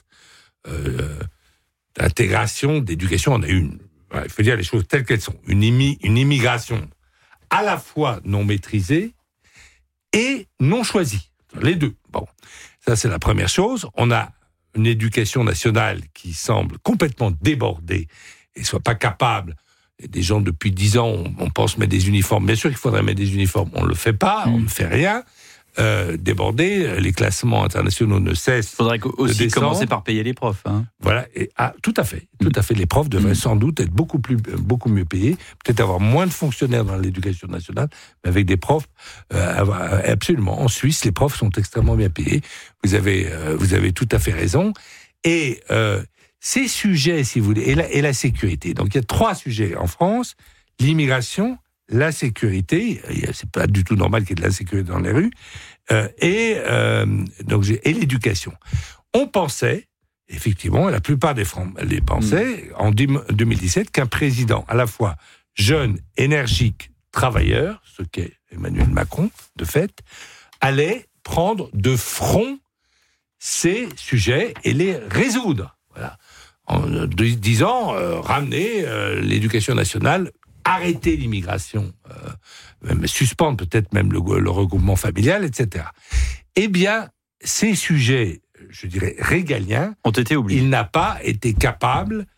d'intégration, d'éducation. On a une, il faut dire les choses telles qu'elles sont, une immigration à la fois non maîtrisée et non choisie, les deux. Bon, ça c'est la première chose. On a une éducation nationale qui semble complètement débordée et soit pas capable. Des gens, depuis 10 ans, on pense mettre des uniformes. Bien sûr qu'il faudrait mettre des uniformes. On ne le fait pas, on ne fait rien. Débordé, les classements internationaux ne cessent. Il faudrait aussi commencer par payer les profs. Voilà, tout à fait. Les profs devraient sans doute être beaucoup mieux payés. Peut-être avoir moins de fonctionnaires dans l'éducation nationale, mais avec des profs, absolument. En Suisse, les profs sont extrêmement bien payés. Vous avez tout à fait raison. Et ces sujets, si vous voulez, et la sécurité. Donc, il y a 3 sujets en France. L'immigration, la sécurité. C'est pas du tout normal qu'il y ait de l'insécurité dans les rues. Et l'éducation. On pensait, effectivement, la plupart des Français les pensaient, en 2017, qu'un président à la fois jeune, énergique, travailleur, ce qu'est Emmanuel Macron, de fait, allait prendre de front ces sujets et les résoudre. Voilà. En disant, ramener l'éducation nationale, arrêter l'immigration, suspendre peut-être même le regroupement familial, etc. Eh bien, ces sujets, je dirais, régaliens, ont été oubliés. Il n'a pas été capable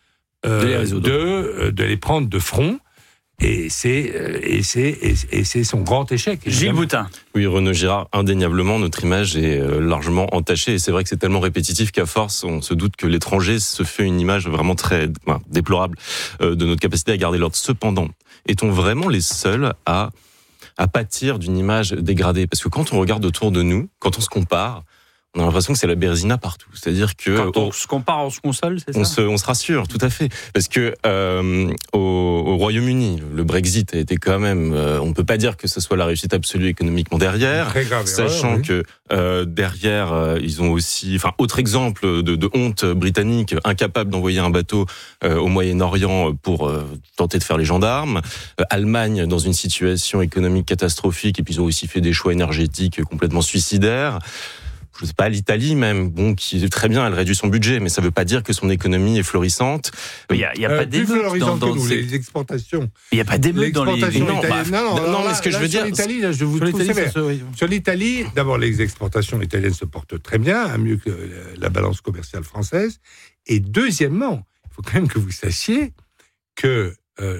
de les prendre de front. Et c'est son grand échec. Gilles Boutin. Oui, Renaud Girard, indéniablement, notre image est largement entachée. Et c'est vrai que c'est tellement répétitif qu'à force, on se doute que l'étranger se fait une image vraiment très déplorable de notre capacité à garder l'ordre. Cependant, est-on vraiment les seuls à pâtir d'une image dégradée ? Parce que quand on regarde autour de nous, quand on se compare, on a l'impression que c'est la Bérésina partout. C'est-à-dire que quand on se compare, on se console, c'est ça? On se rassure, tout à fait. Parce que au Royaume-Uni, le Brexit a été quand même... on peut pas dire que ce soit la réussite absolue économiquement derrière. Très grave, sachant que derrière, ils ont aussi... Enfin, autre exemple de honte britannique, incapable d'envoyer un bateau au Moyen-Orient pour tenter de faire les gendarmes. Allemagne, dans une situation économique catastrophique, et puis ils ont aussi fait des choix énergétiques complètement suicidaires. Je sais pas, l'Italie même, bon, qui est très bien, elle réduit son budget, mais ça veut pas dire que son économie est florissante. Il y a pas d'émeutes dans les exportations. Il y a pas d'émeutes dans les non, mais ce que je veux dire, sur l'Italie, là, je vous trouve sévère. Sur l'Italie, d'abord, les exportations italiennes se portent très bien, mieux que la balance commerciale française. Et deuxièmement, il faut quand même que vous sachiez que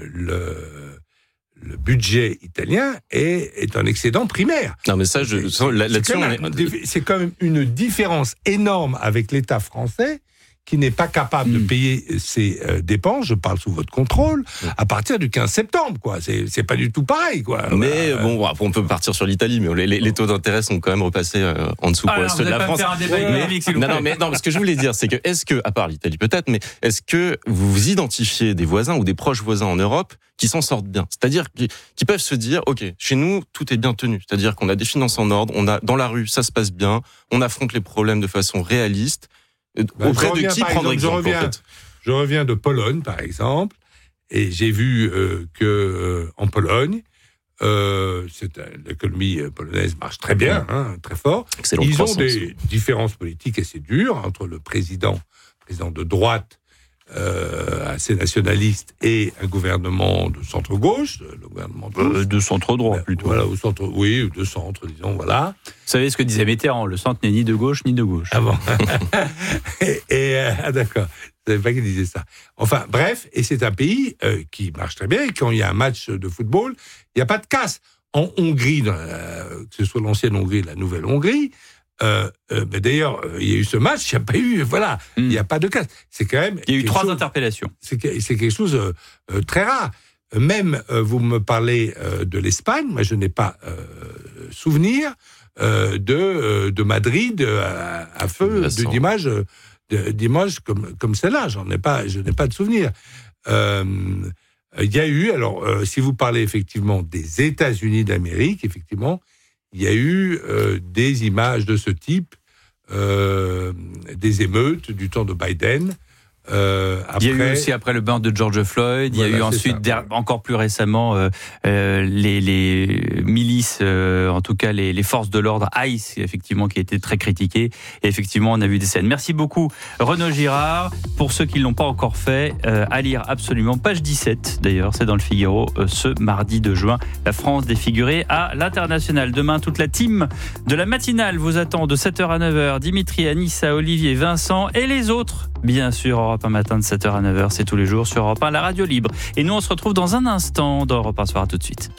le budget italien est un excédent primaire. Non, mais ça, c'est quand même une différence énorme avec l'État français qui n'est pas capable de payer ses dépenses, je parle sous votre contrôle, à partir du 15 septembre, quoi. C'est pas du tout pareil, quoi. Mais bon, on peut partir sur l'Italie, mais les taux d'intérêt sont quand même repassés en dessous pour ceux de la France. Non, ce que je voulais dire, c'est que, à part l'Italie peut-être, mais est-ce que vous identifiez des voisins ou des proches voisins en Europe qui s'en sortent bien? C'est-à-dire qui peuvent se dire, OK, chez nous, tout est bien tenu. C'est-à-dire qu'on a des finances en ordre, dans la rue, ça se passe bien, on affronte les problèmes de façon réaliste. Auprès de qui prendre exemple, je reviens de Pologne, par exemple, et j'ai vu que en Pologne, l'économie polonaise marche très bien, très fort. Ils ont des différences politiques assez dures entre le président de droite, assez nationaliste, et un gouvernement de centre-gauche, le gouvernement de centre-droit plutôt. Voilà, au centre, oui, de centre, disons, voilà. Vous savez ce que disait Mitterrand, le centre n'est ni de gauche ni de gauche. Ah bon. D'accord. Je ne savais pas qu'il disait ça. Enfin, bref, et c'est un pays qui marche très bien, et quand il y a un match de football, il n'y a pas de casse. En Hongrie, que ce soit l'ancienne Hongrie, la nouvelle Hongrie, d'ailleurs, il y a eu ce match, il n'y a pas eu, il n'y a pas de casse. C'est quand même. Il y a eu 3 interpellations. C'est quelque chose très rare. Même, vous me parlez de l'Espagne, moi je n'ai pas souvenir de Madrid à feu d'images comme celle-là. Je n'ai pas de souvenir. Il y a eu, alors, si vous parlez effectivement des États-Unis d'Amérique, effectivement, il y a eu des images de ce type, des émeutes du temps de Biden. Il y a eu aussi après le meurtre de George Floyd, il y a eu ensuite, encore plus récemment, les milices, en tout cas les forces de l'ordre, ICE, effectivement, qui a été très critiquées. Et effectivement, on a vu des scènes. Merci beaucoup, Renaud Girard. Pour ceux qui ne l'ont pas encore fait, à lire absolument, page 17 d'ailleurs, c'est dans le Figaro, ce mardi 2 juin. La France défigurée à l'international. Demain, toute la team de la matinale vous attend de 7h à 9h. Dimitri, Anissa, Olivier, Vincent et les autres, bien sûr, Europe 1 matin de 7h à 9h, c'est tous les jours sur Europe 1, la radio libre. Et nous, on se retrouve dans un instant dans Europe 1 Soir. À tout de suite.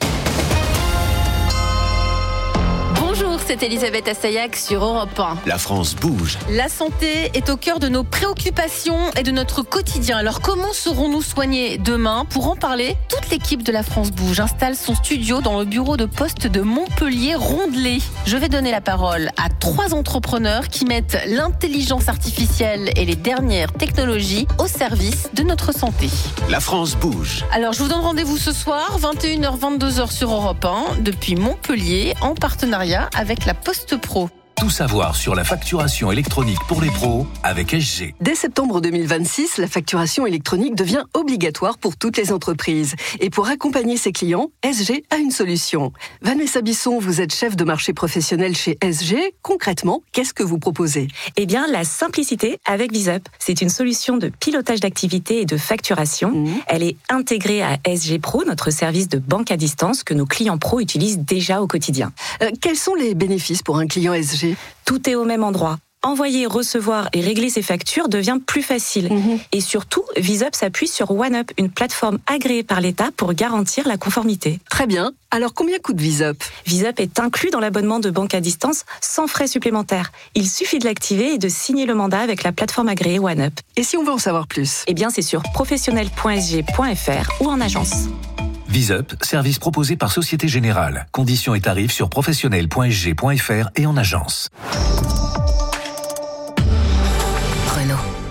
C'est Elisabeth Assayag sur Europe 1. La France bouge. La santé est au cœur de nos préoccupations et de notre quotidien. Alors comment serons-nous soignés demain? Pour en parler, toute l'équipe de La France bouge installe son studio dans le bureau de poste de Montpellier-Rondelet. Je vais donner la parole à 3 entrepreneurs qui mettent l'intelligence artificielle et les dernières technologies au service de notre santé. La France bouge. Alors je vous donne rendez-vous ce soir, 21h, 22h sur Europe 1, depuis Montpellier, en partenariat avec la Poste Pro. Tout savoir sur la facturation électronique pour les pros avec SG. Dès septembre 2026, la facturation électronique devient obligatoire pour toutes les entreprises. Et pour accompagner ses clients, SG a une solution. Vanessa Bisson, vous êtes chef de marché professionnel chez SG. Concrètement, qu'est-ce que vous proposez? Eh bien, la simplicité avec VisUp. C'est une solution de pilotage d'activité et de facturation. Elle est intégrée à SG Pro, notre service de banque à distance que nos clients pros utilisent déjà au quotidien. Quels sont les bénéfices pour un client SG? Tout est au même endroit. Envoyer, recevoir et régler ses factures devient plus facile. Et surtout, VisUp s'appuie sur OneUp, une plateforme agréée par l'État pour garantir la conformité. Très bien. Alors, combien coûte VisUp? VisUp est inclus dans l'abonnement de banque à distance sans frais supplémentaires. Il suffit de l'activer et de signer le mandat avec la plateforme agréée OneUp. Et si on veut en savoir plus? Eh bien, c'est sur professionnel.sg.fr ou en agence. VisUp, service proposé par Société Générale. Conditions et tarifs sur professionnel.sg.fr et en agence.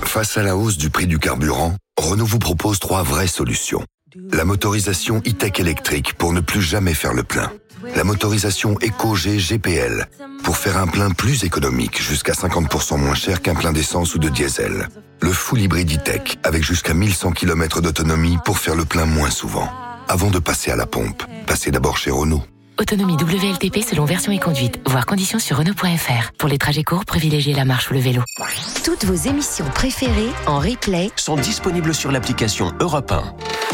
Face à la hausse du prix du carburant, Renault vous propose 3 vraies solutions. La motorisation e-tech électrique pour ne plus jamais faire le plein. La motorisation Eco-G GPL pour faire un plein plus économique, jusqu'à 50% moins cher qu'un plein d'essence ou de diesel. Le full hybride e-tech avec jusqu'à 1100 km d'autonomie pour faire le plein moins souvent. Avant de passer à la pompe, passez d'abord chez Renault. Autonomie WLTP selon version et conduite. Voir conditions sur Renault.fr. Pour les trajets courts, privilégiez la marche ou le vélo. Toutes vos émissions préférées en replay sont disponibles sur l'application Europe 1.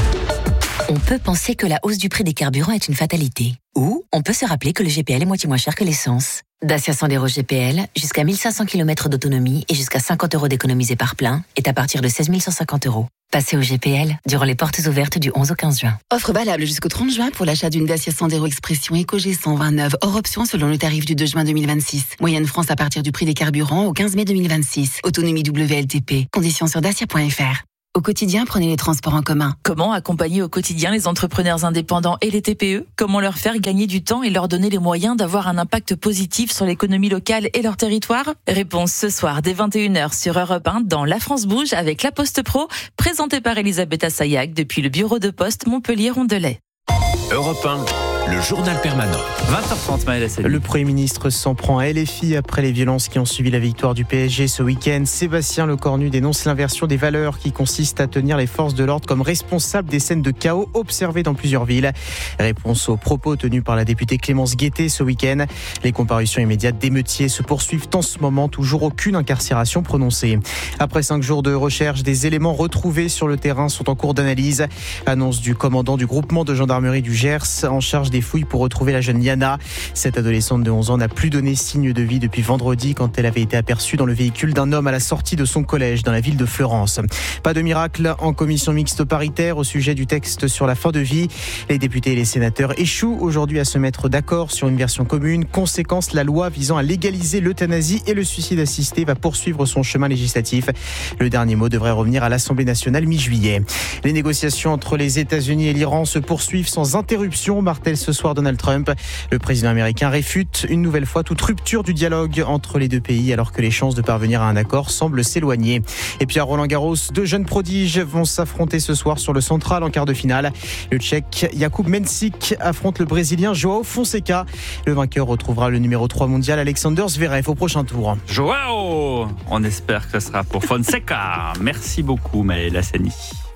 On peut penser que la hausse du prix des carburants est une fatalité. Ou on peut se rappeler que le GPL est moitié moins cher que l'essence. Dacia Sandero GPL, jusqu'à 1500 km d'autonomie et jusqu'à 50 € d'économisés par plein, est à partir de 16 150 €. Passez au GPL durant les portes ouvertes du 11 au 15 juin. Offre valable jusqu'au 30 juin pour l'achat d'une Dacia Sandero Expression Eco-G 129, hors option selon le tarif du 2 juin 2026. Moyenne France à partir du prix des carburants au 15 mai 2026. Autonomie WLTP. Conditions sur dacia.fr. Au quotidien, prenez les transports en commun. Comment accompagner au quotidien les entrepreneurs indépendants et les TPE ? Comment leur faire gagner du temps et leur donner les moyens d'avoir un impact positif sur l'économie locale et leur territoire ? Réponse ce soir dès 21h sur Europe 1 dans La France Bouge avec La Poste Pro, présentée par Elisabeth Assayag depuis le bureau de poste Montpellier-Rondelet. Europe 1, le journal permanent. 20h30, Maël Hassani. Le Premier ministre s'en prend à LFI après les violences qui ont suivi la victoire du PSG ce week-end. Sébastien Lecornu dénonce l'inversion des valeurs qui consiste à tenir les forces de l'ordre comme responsables des scènes de chaos observées dans plusieurs villes. Réponse aux propos tenus par la députée Clémence Guettet ce week-end. Les comparutions immédiates d'émeutiers se poursuivent en ce moment, toujours aucune incarcération prononcée. Après 5 jours de recherche, des éléments retrouvés sur le terrain sont en cours d'analyse. Annonce du commandant du groupement de gendarmerie du Gers en charge des fouilles pour retrouver la jeune Yana. Cette adolescente de 11 ans n'a plus donné signe de vie depuis vendredi quand elle avait été aperçue dans le véhicule d'un homme à la sortie de son collège dans la ville de Fleurance. Pas de miracle en commission mixte paritaire au sujet du texte sur la fin de vie. Les députés et les sénateurs échouent aujourd'hui à se mettre d'accord sur une version commune. Conséquence, la loi visant à légaliser l'euthanasie et le suicide assisté va poursuivre son chemin législatif. Le dernier mot devrait revenir à l'Assemblée nationale mi-juillet. Les négociations entre les États-Unis et l'Iran se poursuivent sans interruption, martèle ce soir Donald Trump. Le président américain réfute une nouvelle fois toute rupture du dialogue entre les deux pays alors que les chances de parvenir à un accord semblent s'éloigner. Et puis à Roland-Garros, 2 jeunes prodiges vont s'affronter ce soir sur le central en quart de finale. Le Tchèque Jakub Mensik affronte le Brésilien João Fonseca. Le vainqueur retrouvera le numéro 3 mondial Alexander Zverev au prochain tour. João, on espère que ce sera pour Fonseca. Merci beaucoup Maël Hassani.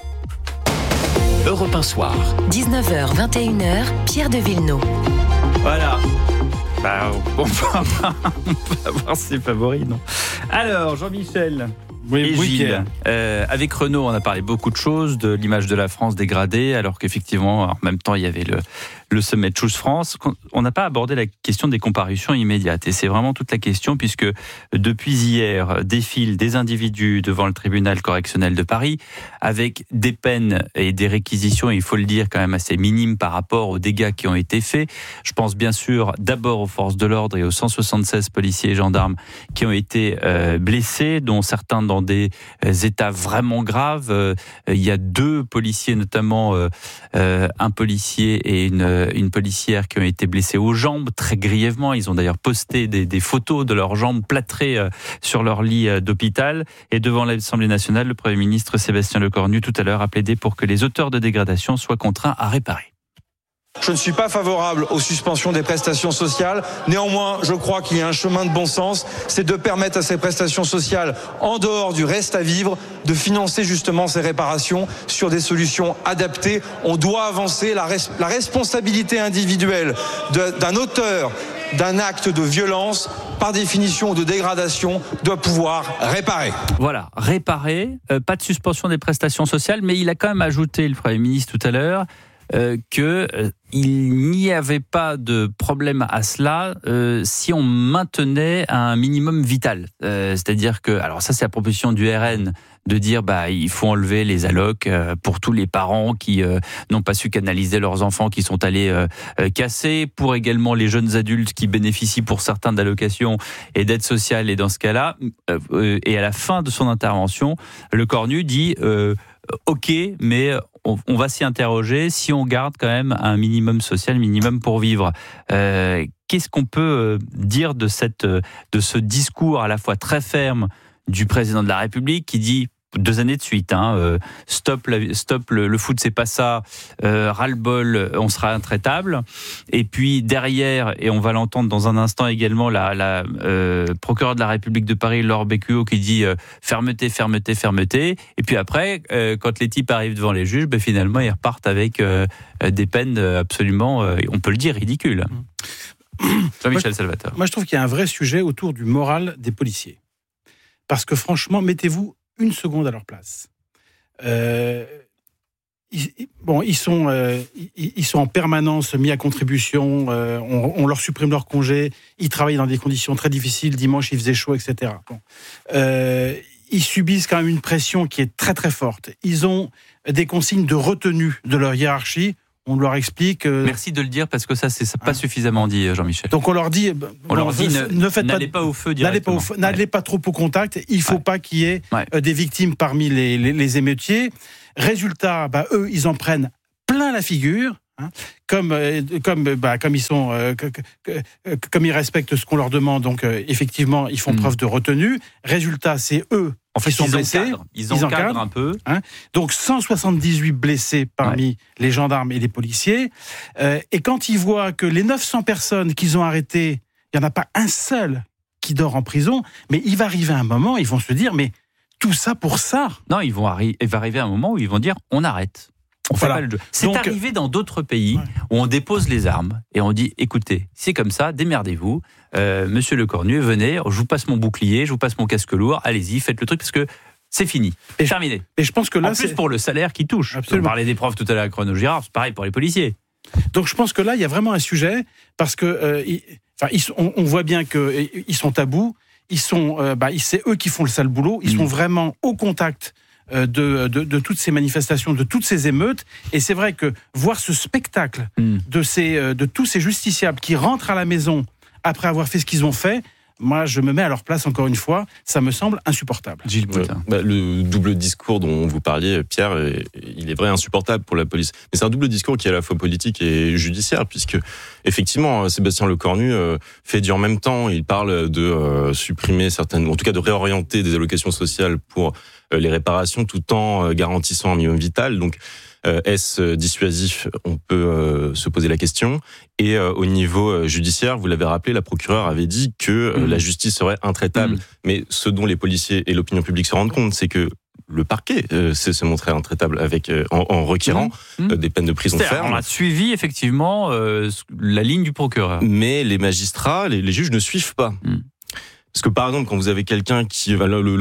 Europe 1 soir. 19h, 21h, Pierre de Villeneuve. Voilà. On peut avoir ses favoris, non ? Alors, Jean-Michel et Gilles, avec Renault, on a parlé beaucoup de choses, de l'image de la France dégradée, alors qu'effectivement, en même temps, il y avait le sommet de Choose France. On n'a pas abordé la question des comparutions immédiates. Et c'est vraiment toute la question, puisque depuis hier, défilent des individus devant le tribunal correctionnel de Paris, avec des peines et des réquisitions, il faut le dire, quand même assez minimes par rapport aux dégâts qui ont été faits. Je pense bien sûr d'abord aux forces de l'ordre et aux 176 policiers et gendarmes qui ont été blessés, dont certains dans des états vraiment graves. Il y a 2 policiers, notamment un policier et une policière qui ont été blessés aux jambes très grièvement. Ils ont d'ailleurs posté des photos de leurs jambes plâtrées sur leur lit d'hôpital. Et devant l'Assemblée nationale, le Premier ministre Sébastien Lecornu tout à l'heure a plaidé pour que les auteurs de dégradation soient contraints à réparer. Je ne suis pas favorable aux suspensions des prestations sociales. Néanmoins, je crois qu'il y a un chemin de bon sens, c'est de permettre à ces prestations sociales, en dehors du reste à vivre, de financer justement ces réparations sur des solutions adaptées. On doit avancer la responsabilité individuelle d'un auteur d'un acte de violence, par définition de dégradation, doit pouvoir réparer. Voilà, réparer, pas de suspension des prestations sociales, mais il a quand même ajouté, le Premier ministre tout à l'heure, il n'y avait pas de problème à cela si on maintenait un minimum vital. C'est-à-dire que, alors ça c'est la proposition du RN, de dire il faut enlever les allocs pour tous les parents qui n'ont pas su canaliser leurs enfants qui sont allés casser, pour également les jeunes adultes qui bénéficient pour certains d'allocations et d'aides sociales. Et dans ce cas-là, et à la fin de son intervention, Lecornu dit OK, mais on va s'y interroger si on garde quand même un minimum social, minimum pour vivre. Qu'est-ce qu'on peut dire de ce discours à la fois très ferme du président de la République qui dit 2 années de suite, stop le foot, c'est pas ça, ras-le-bol, on sera intraitable. Et puis derrière, et on va l'entendre dans un instant également, la procureure de la République de Paris, Laure Becqueau, qui dit fermeté. Et puis après, quand les types arrivent devant les juges, finalement ils repartent avec des peines absolument, on peut le dire, ridicules. Jean-Michel Salvatore. Moi je trouve qu'il y a un vrai sujet autour du moral des policiers. Parce que franchement, mettez-vous une seconde à leur place. Ils sont en permanence mis à contribution, on leur supprime leur congé, ils travaillent dans des conditions très difficiles, dimanche il faisait chaud, etc. Ils subissent quand même une pression qui est très très forte. Ils ont des consignes de retenue de leur hiérarchie. On leur explique. Merci de le dire parce que ça, c'est pas suffisamment dit, Jean-Michel. Donc on leur dit, n'allez pas au feu directement. N'allez pas trop au contact. Il faut pas qu'il y ait des victimes parmi les émeutiers. Résultat, eux, ils en prennent plein la figure. Comme ils sont, comme ils respectent ce qu'on leur demande, donc effectivement, ils font preuve de retenue. Résultat, c'est eux. En fait, ils sont blessés. Ils encadrent un peu. Donc 178 blessés parmi les gendarmes et les policiers. Et quand ils voient que les 900 personnes qu'ils ont arrêtées, il n'y en a pas un seul qui dort en prison, mais il va arriver un moment, ils vont se dire, mais tout ça pour ça. Non, il va arriver un moment où ils vont dire, on arrête. On fait pas le jeu. C'est arrivé dans d'autres pays où on dépose les armes et on dit, écoutez, c'est comme ça, démerdez-vous. Monsieur Lecornu, venez, je vous passe mon bouclier, je vous passe mon casque lourd, allez-y, faites le truc parce que c'est fini, terminé. Et je pense que là, en plus pour le salaire qui touche. Absolument. On parlait des profs tout à l'heure à Renaud Girard, c'est pareil pour les policiers. Donc je pense que là, il y a vraiment un sujet parce que on voit bien qu'ils sont à bout. C'est eux qui font le sale boulot. Ils sont vraiment au contact de toutes ces manifestations, de toutes ces émeutes. Et c'est vrai que voir ce spectacle de tous ces justiciables qui rentrent à la maison après avoir fait ce qu'ils ont fait, moi, je me mets à leur place encore une fois, ça me semble insupportable. Gilles Boutin. Le double discours dont vous parliez, Pierre, il est vrai insupportable pour la police. Mais c'est un double discours qui est à la fois politique et judiciaire, puisque effectivement, Sébastien Lecornu fait du en même temps. Il parle de supprimer certaines, ou en tout cas de réorienter des allocations sociales pour les réparations, tout en garantissant un minimum vital. Donc, est-ce dissuasif? On peut se poser la question. Et au niveau judiciaire, vous l'avez rappelé, la procureure avait dit que la justice serait intraitable. Mais ce dont les policiers et l'opinion publique se rendent compte, c'est que le parquet s'est se montré intraitable en requérant des peines de prison ferme. On a suivi effectivement la ligne du procureur. Mais les magistrats, les juges ne suivent pas. Parce que par exemple, quand vous avez quelqu'un qui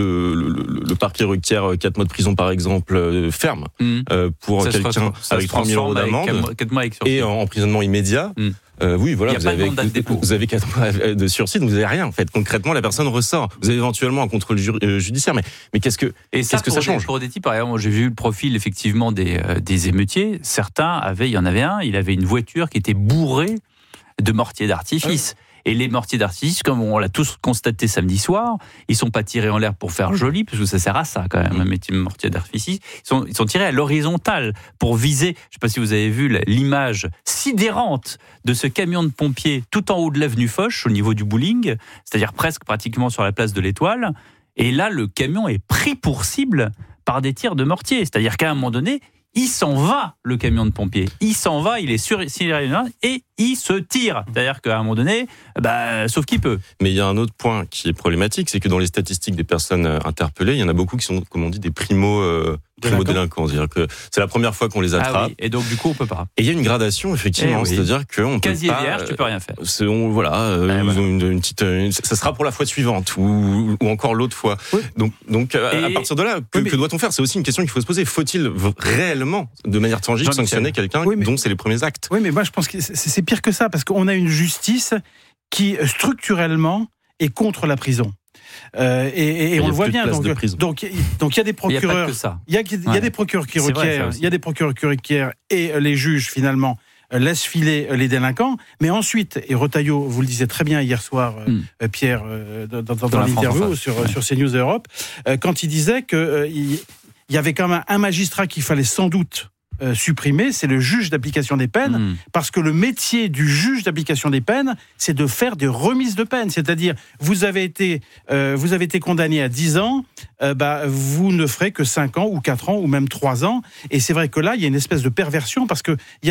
le parquet requiert 4 mois de prison par exemple ferme pour ça quelqu'un avec 3 000 € d'amende 4 mois avec sursis. Et en emprisonnement immédiat. Oui, voilà, vous avez 4 mois de sursis, donc vous n'avez rien en fait. Concrètement, la personne ressort. Vous avez éventuellement un contrôle judiciaire, mais qu'est-ce que ça change? Pour des types, par exemple, j'ai vu le profil effectivement des émeutiers. Certains il y en avait un, il avait une voiture qui était bourrée de mortiers d'artifice. Et les mortiers d'artifice, comme on l'a tous constaté samedi soir, ils sont pas tirés en l'air pour faire joli, parce que ça sert à ça quand même, un mortier d'artifice. Ils sont tirés à l'horizontale pour viser. Je sais pas si vous avez vu l'image sidérante de ce camion de pompiers tout en haut de l'avenue Foch, au niveau du bowling, c'est-à-dire pratiquement sur la place de l'Étoile. Et là, le camion est pris pour cible par des tirs de mortier. C'est-à-dire qu'à un moment donné, il s'en va, le camion de pompiers. Il s'en va, il est sur et il se tire. C'est-à-dire qu'à un moment donné, sauf qu'il peut. Mais il y a un autre point qui est problématique, c'est que dans les statistiques des personnes interpellées, il y en a beaucoup qui sont, comme on dit, des primo-délinquants. C'est-à-dire que c'est la première fois qu'on les attrape. Ah oui, et donc du coup, on peut pas. Et il y a une gradation, effectivement. C'est-à-dire qu'on peut casier pas... vierge, tu peux rien faire. Une petite... ça sera pour la fois suivante ou encore l'autre fois. Oui. Donc à partir de là, que doit-on faire? C'est aussi une question qu'il faut se poser. Faut-il réellement, de manière tangible, sanctionner quelqu'un dont c'est les premiers actes? Oui, mais moi je pense que c'est pire que ça, parce qu'on a une justice qui structurellement est contre la prison. Et on le voit bien. Donc il y a des procureurs. Il y a des procureurs qui requièrent. Il y a des procureurs qui requièrent et les juges finalement laissent filer les délinquants. Mais ensuite, et Retailleau, vous le disiez très bien hier soir, Pierre, dans l'interview sur CNews Europe, quand il disait que il y avait quand même un magistrat qu'il fallait sans doute supprimer, c'est le juge d'application des peines, parce que le métier du juge d'application des peines, c'est de faire des remises de peine. C'est-à-dire, vous avez été condamné à 10 ans, vous ne ferez que 5 ans ou 4 ans ou même 3 ans. Et c'est vrai que là, il y a une espèce de perversion, parce que il y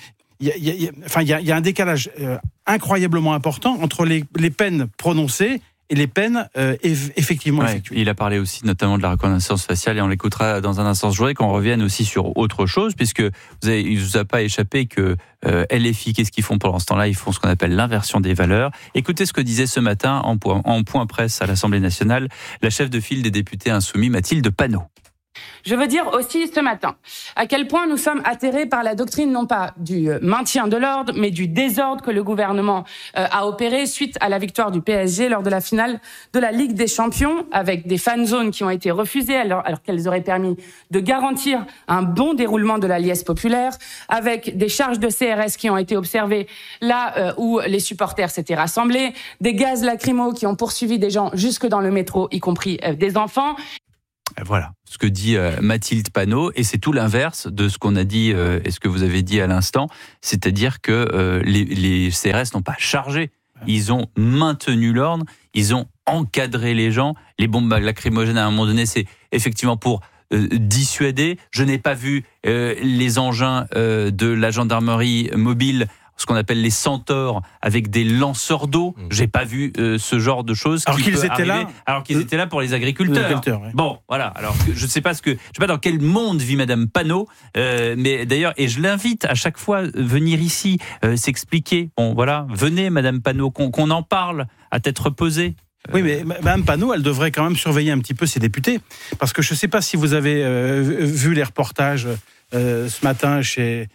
a un décalage incroyablement important entre les peines prononcées et les peines effectivement effectuées. Il a parlé aussi notamment de la reconnaissance faciale et on l'écoutera dans un instant. Je voudrais qu'on revienne aussi sur autre chose, puisque il ne vous a pas échappé que LFI, qu'est-ce qu'ils font pendant ce temps-là ? Ils font ce qu'on appelle l'inversion des valeurs. Écoutez ce que disait ce matin en point presse à l'Assemblée nationale la chef de file des députés insoumis, Mathilde Panot. Je veux dire aussi ce matin à quel point nous sommes atterrés par la doctrine non pas du maintien de l'ordre, mais du désordre que le gouvernement a opéré suite à la victoire du PSG lors de la finale de la Ligue des Champions, avec des fan zones qui ont été refusées alors qu'elles auraient permis de garantir un bon déroulement de la liesse populaire, avec des charges de CRS qui ont été observées là où les supporters s'étaient rassemblés, des gaz lacrymaux qui ont poursuivi des gens jusque dans le métro, y compris des enfants. Voilà ce que dit Mathilde Panot, et c'est tout l'inverse de ce qu'on a dit et ce que vous avez dit à l'instant, c'est-à-dire que les CRS n'ont pas chargé, ils ont maintenu l'ordre, ils ont encadré les gens. Les bombes lacrymogènes à un moment donné, c'est effectivement pour dissuader. Je n'ai pas vu les engins de la gendarmerie mobile, ce qu'on appelle les centaures, avec des lanceurs d'eau. J'ai pas vu ce genre de choses. Alors qu'ils étaient là pour les agriculteurs. Ouais. Bon, voilà. Alors, je sais pas dans quel monde vit Madame Panot, mais d'ailleurs, et je l'invite à chaque fois venir ici s'expliquer. Bon, voilà, venez Madame Panot, qu'on en parle à tête reposée. Oui, mais Mme Panot, elle devrait quand même surveiller un petit peu ses députés. Parce que je ne sais pas si vous avez vu les reportages ce matin chez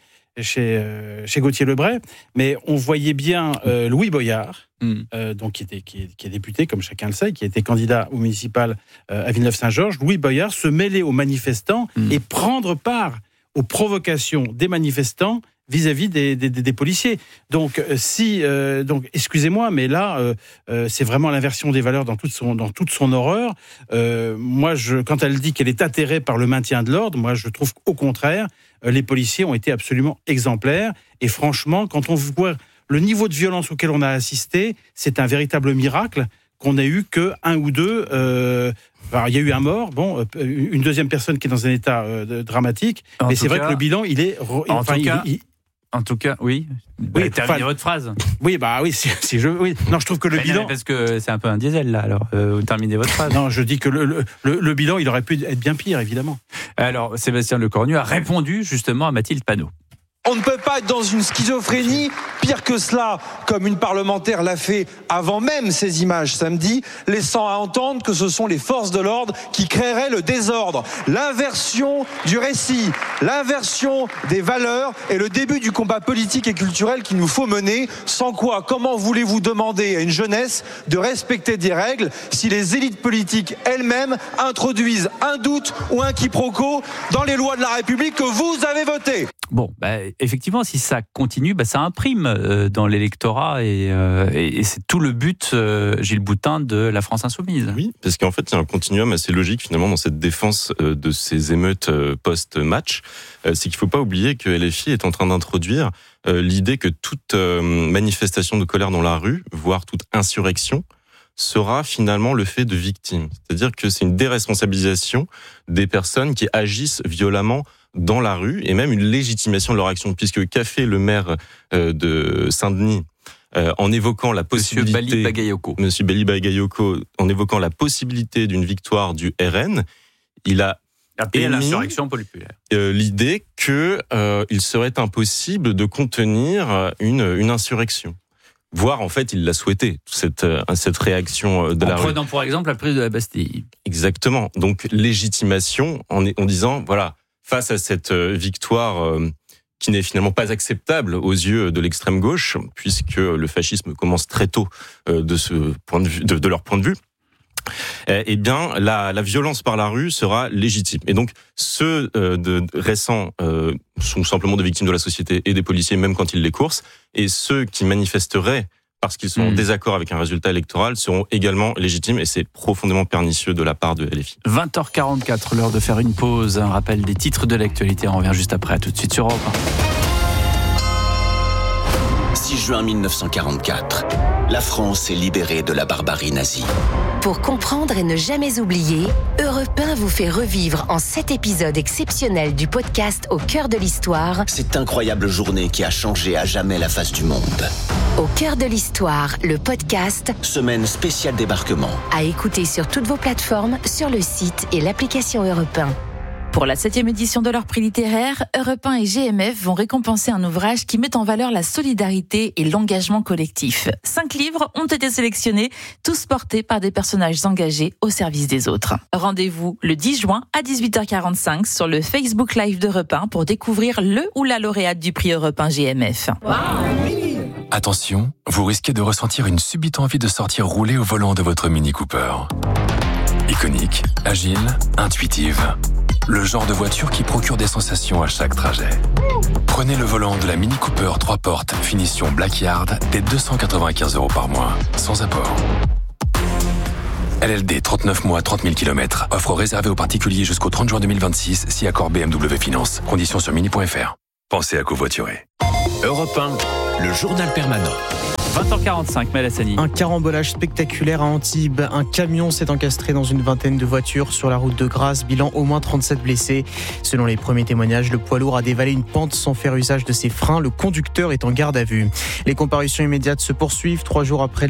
Gauthier Lebray, mais on voyait bien Louis Boyard, donc qui est député, comme chacun le sait, qui était candidat au municipal à Villeneuve-Saint-Georges. Louis Boyard se mêler aux manifestants et prendre part aux provocations des manifestants vis-à-vis des policiers. Donc, excusez-moi, mais là, c'est vraiment l'inversion des valeurs dans toute son horreur. Moi, quand elle dit qu'elle est atterrée par le maintien de l'ordre, moi, je trouve qu'au contraire, les policiers ont été absolument exemplaires. Et franchement, quand on voit le niveau de violence auquel on a assisté, c'est un véritable miracle qu'on n'a eu que 1 ou 2. Il y a eu un mort, une deuxième personne qui est dans un état dramatique. Mais c'est vrai que le bilan, il est... En tout cas, oui. Terminez votre phrase. Oui, oui. Non, je trouve que le bilan... Parce que c'est un peu un diesel, là, alors terminez votre phrase. Non, je dis que le bilan, il aurait pu être bien pire, évidemment. Alors, Sébastien Lecornu a répondu justement à Mathilde Panot. On ne peut pas être dans une schizophrénie, pire que cela, comme une parlementaire l'a fait avant même ces images samedi, laissant à entendre que ce sont les forces de l'ordre qui créeraient le désordre. L'inversion du récit, l'inversion des valeurs est le début du combat politique et culturel qu'il nous faut mener, sans quoi, comment voulez-vous demander à une jeunesse de respecter des règles si les élites politiques elles-mêmes introduisent un doute ou un quiproquo dans les lois de la République que vous avez votées ? Bon, effectivement, si ça continue, ça imprime dans l'électorat et c'est tout le but, Gilles Boutin, de la France Insoumise. Oui, parce qu'en fait, il y a un continuum assez logique finalement dans cette défense de ces émeutes post-match. C'est qu'il ne faut pas oublier que LFI est en train d'introduire l'idée que toute manifestation de colère dans la rue, voire toute insurrection, sera finalement le fait de victimes. C'est-à-dire que c'est une déresponsabilisation des personnes qui agissent violemment dans la rue, et même une légitimation de leur action, puisque qu'a fait le maire de Saint-Denis en évoquant la possibilité... Monsieur Bali Bagayoko, en évoquant la possibilité d'une victoire du RN, il a appelé à l'insurrection populaire. L'idée qu'il serait impossible de contenir une insurrection. Voire, en fait, il l'a souhaité, cette réaction de la rue. En prenant, pour exemple, la prise de la Bastille. Exactement. Donc, légitimation en disant, voilà, face à cette victoire qui n'est finalement pas acceptable aux yeux de l'extrême gauche, puisque le fascisme commence très tôt de ce point de vue, de leur point de vue, eh bien, la violence par la rue sera légitime. Et donc, ceux récents sont simplement des victimes de la société et des policiers, même quand ils les coursent, et ceux qui manifesteraient parce qu'ils sont en désaccord avec un résultat électoral, seront également légitimes et c'est profondément pernicieux de la part de LFI. 20h44, l'heure de faire une pause. Un rappel des titres de l'actualité. On revient juste après. À tout de suite sur Europe 1. 6 juin 1944. La France est libérée de la barbarie nazie. Pour comprendre et ne jamais oublier, Europe 1 vous fait revivre en 7 épisodes exceptionnels du podcast Au cœur de l'histoire. Cette incroyable journée qui a changé à jamais la face du monde. Au cœur de l'histoire, le podcast. Semaine spéciale débarquement. À écouter sur toutes vos plateformes, sur le site et l'application Europe 1. Pour la 7e édition de leur prix littéraire, Europe 1 et GMF vont récompenser un ouvrage qui met en valeur la solidarité et l'engagement collectif. 5 livres ont été sélectionnés, tous portés par des personnages engagés au service des autres. Rendez-vous le 10 juin à 18h45 sur le Facebook Live d'Europe 1 pour découvrir le ou la lauréate du prix Europe 1 GMF. Attention, vous risquez de ressentir une subite envie de sortir rouler au volant de votre Mini Cooper. Iconique, agile, intuitive. Le genre de voiture qui procure des sensations à chaque trajet. Prenez le volant de la Mini Cooper 3 portes, finition Blackyard, dès 295 € par mois, sans apport. LLD 39 mois, 30 000 km. Offre réservée aux particuliers jusqu'au 30 juin 2026, si accord BMW Finance. Conditions sur mini.fr. Pensez à covoiturer. Europe 1, le journal permanent. 20h45, Malassani. Un carambolage spectaculaire à Antibes. Un camion s'est encastré dans une vingtaine de voitures sur la route de Grasse. Bilan au moins 37 blessés. Selon les premiers témoignages, le poids lourd a dévalé une pente sans faire usage de ses freins. Le conducteur est en garde à vue. Les comparutions immédiates se poursuivent 3 jours après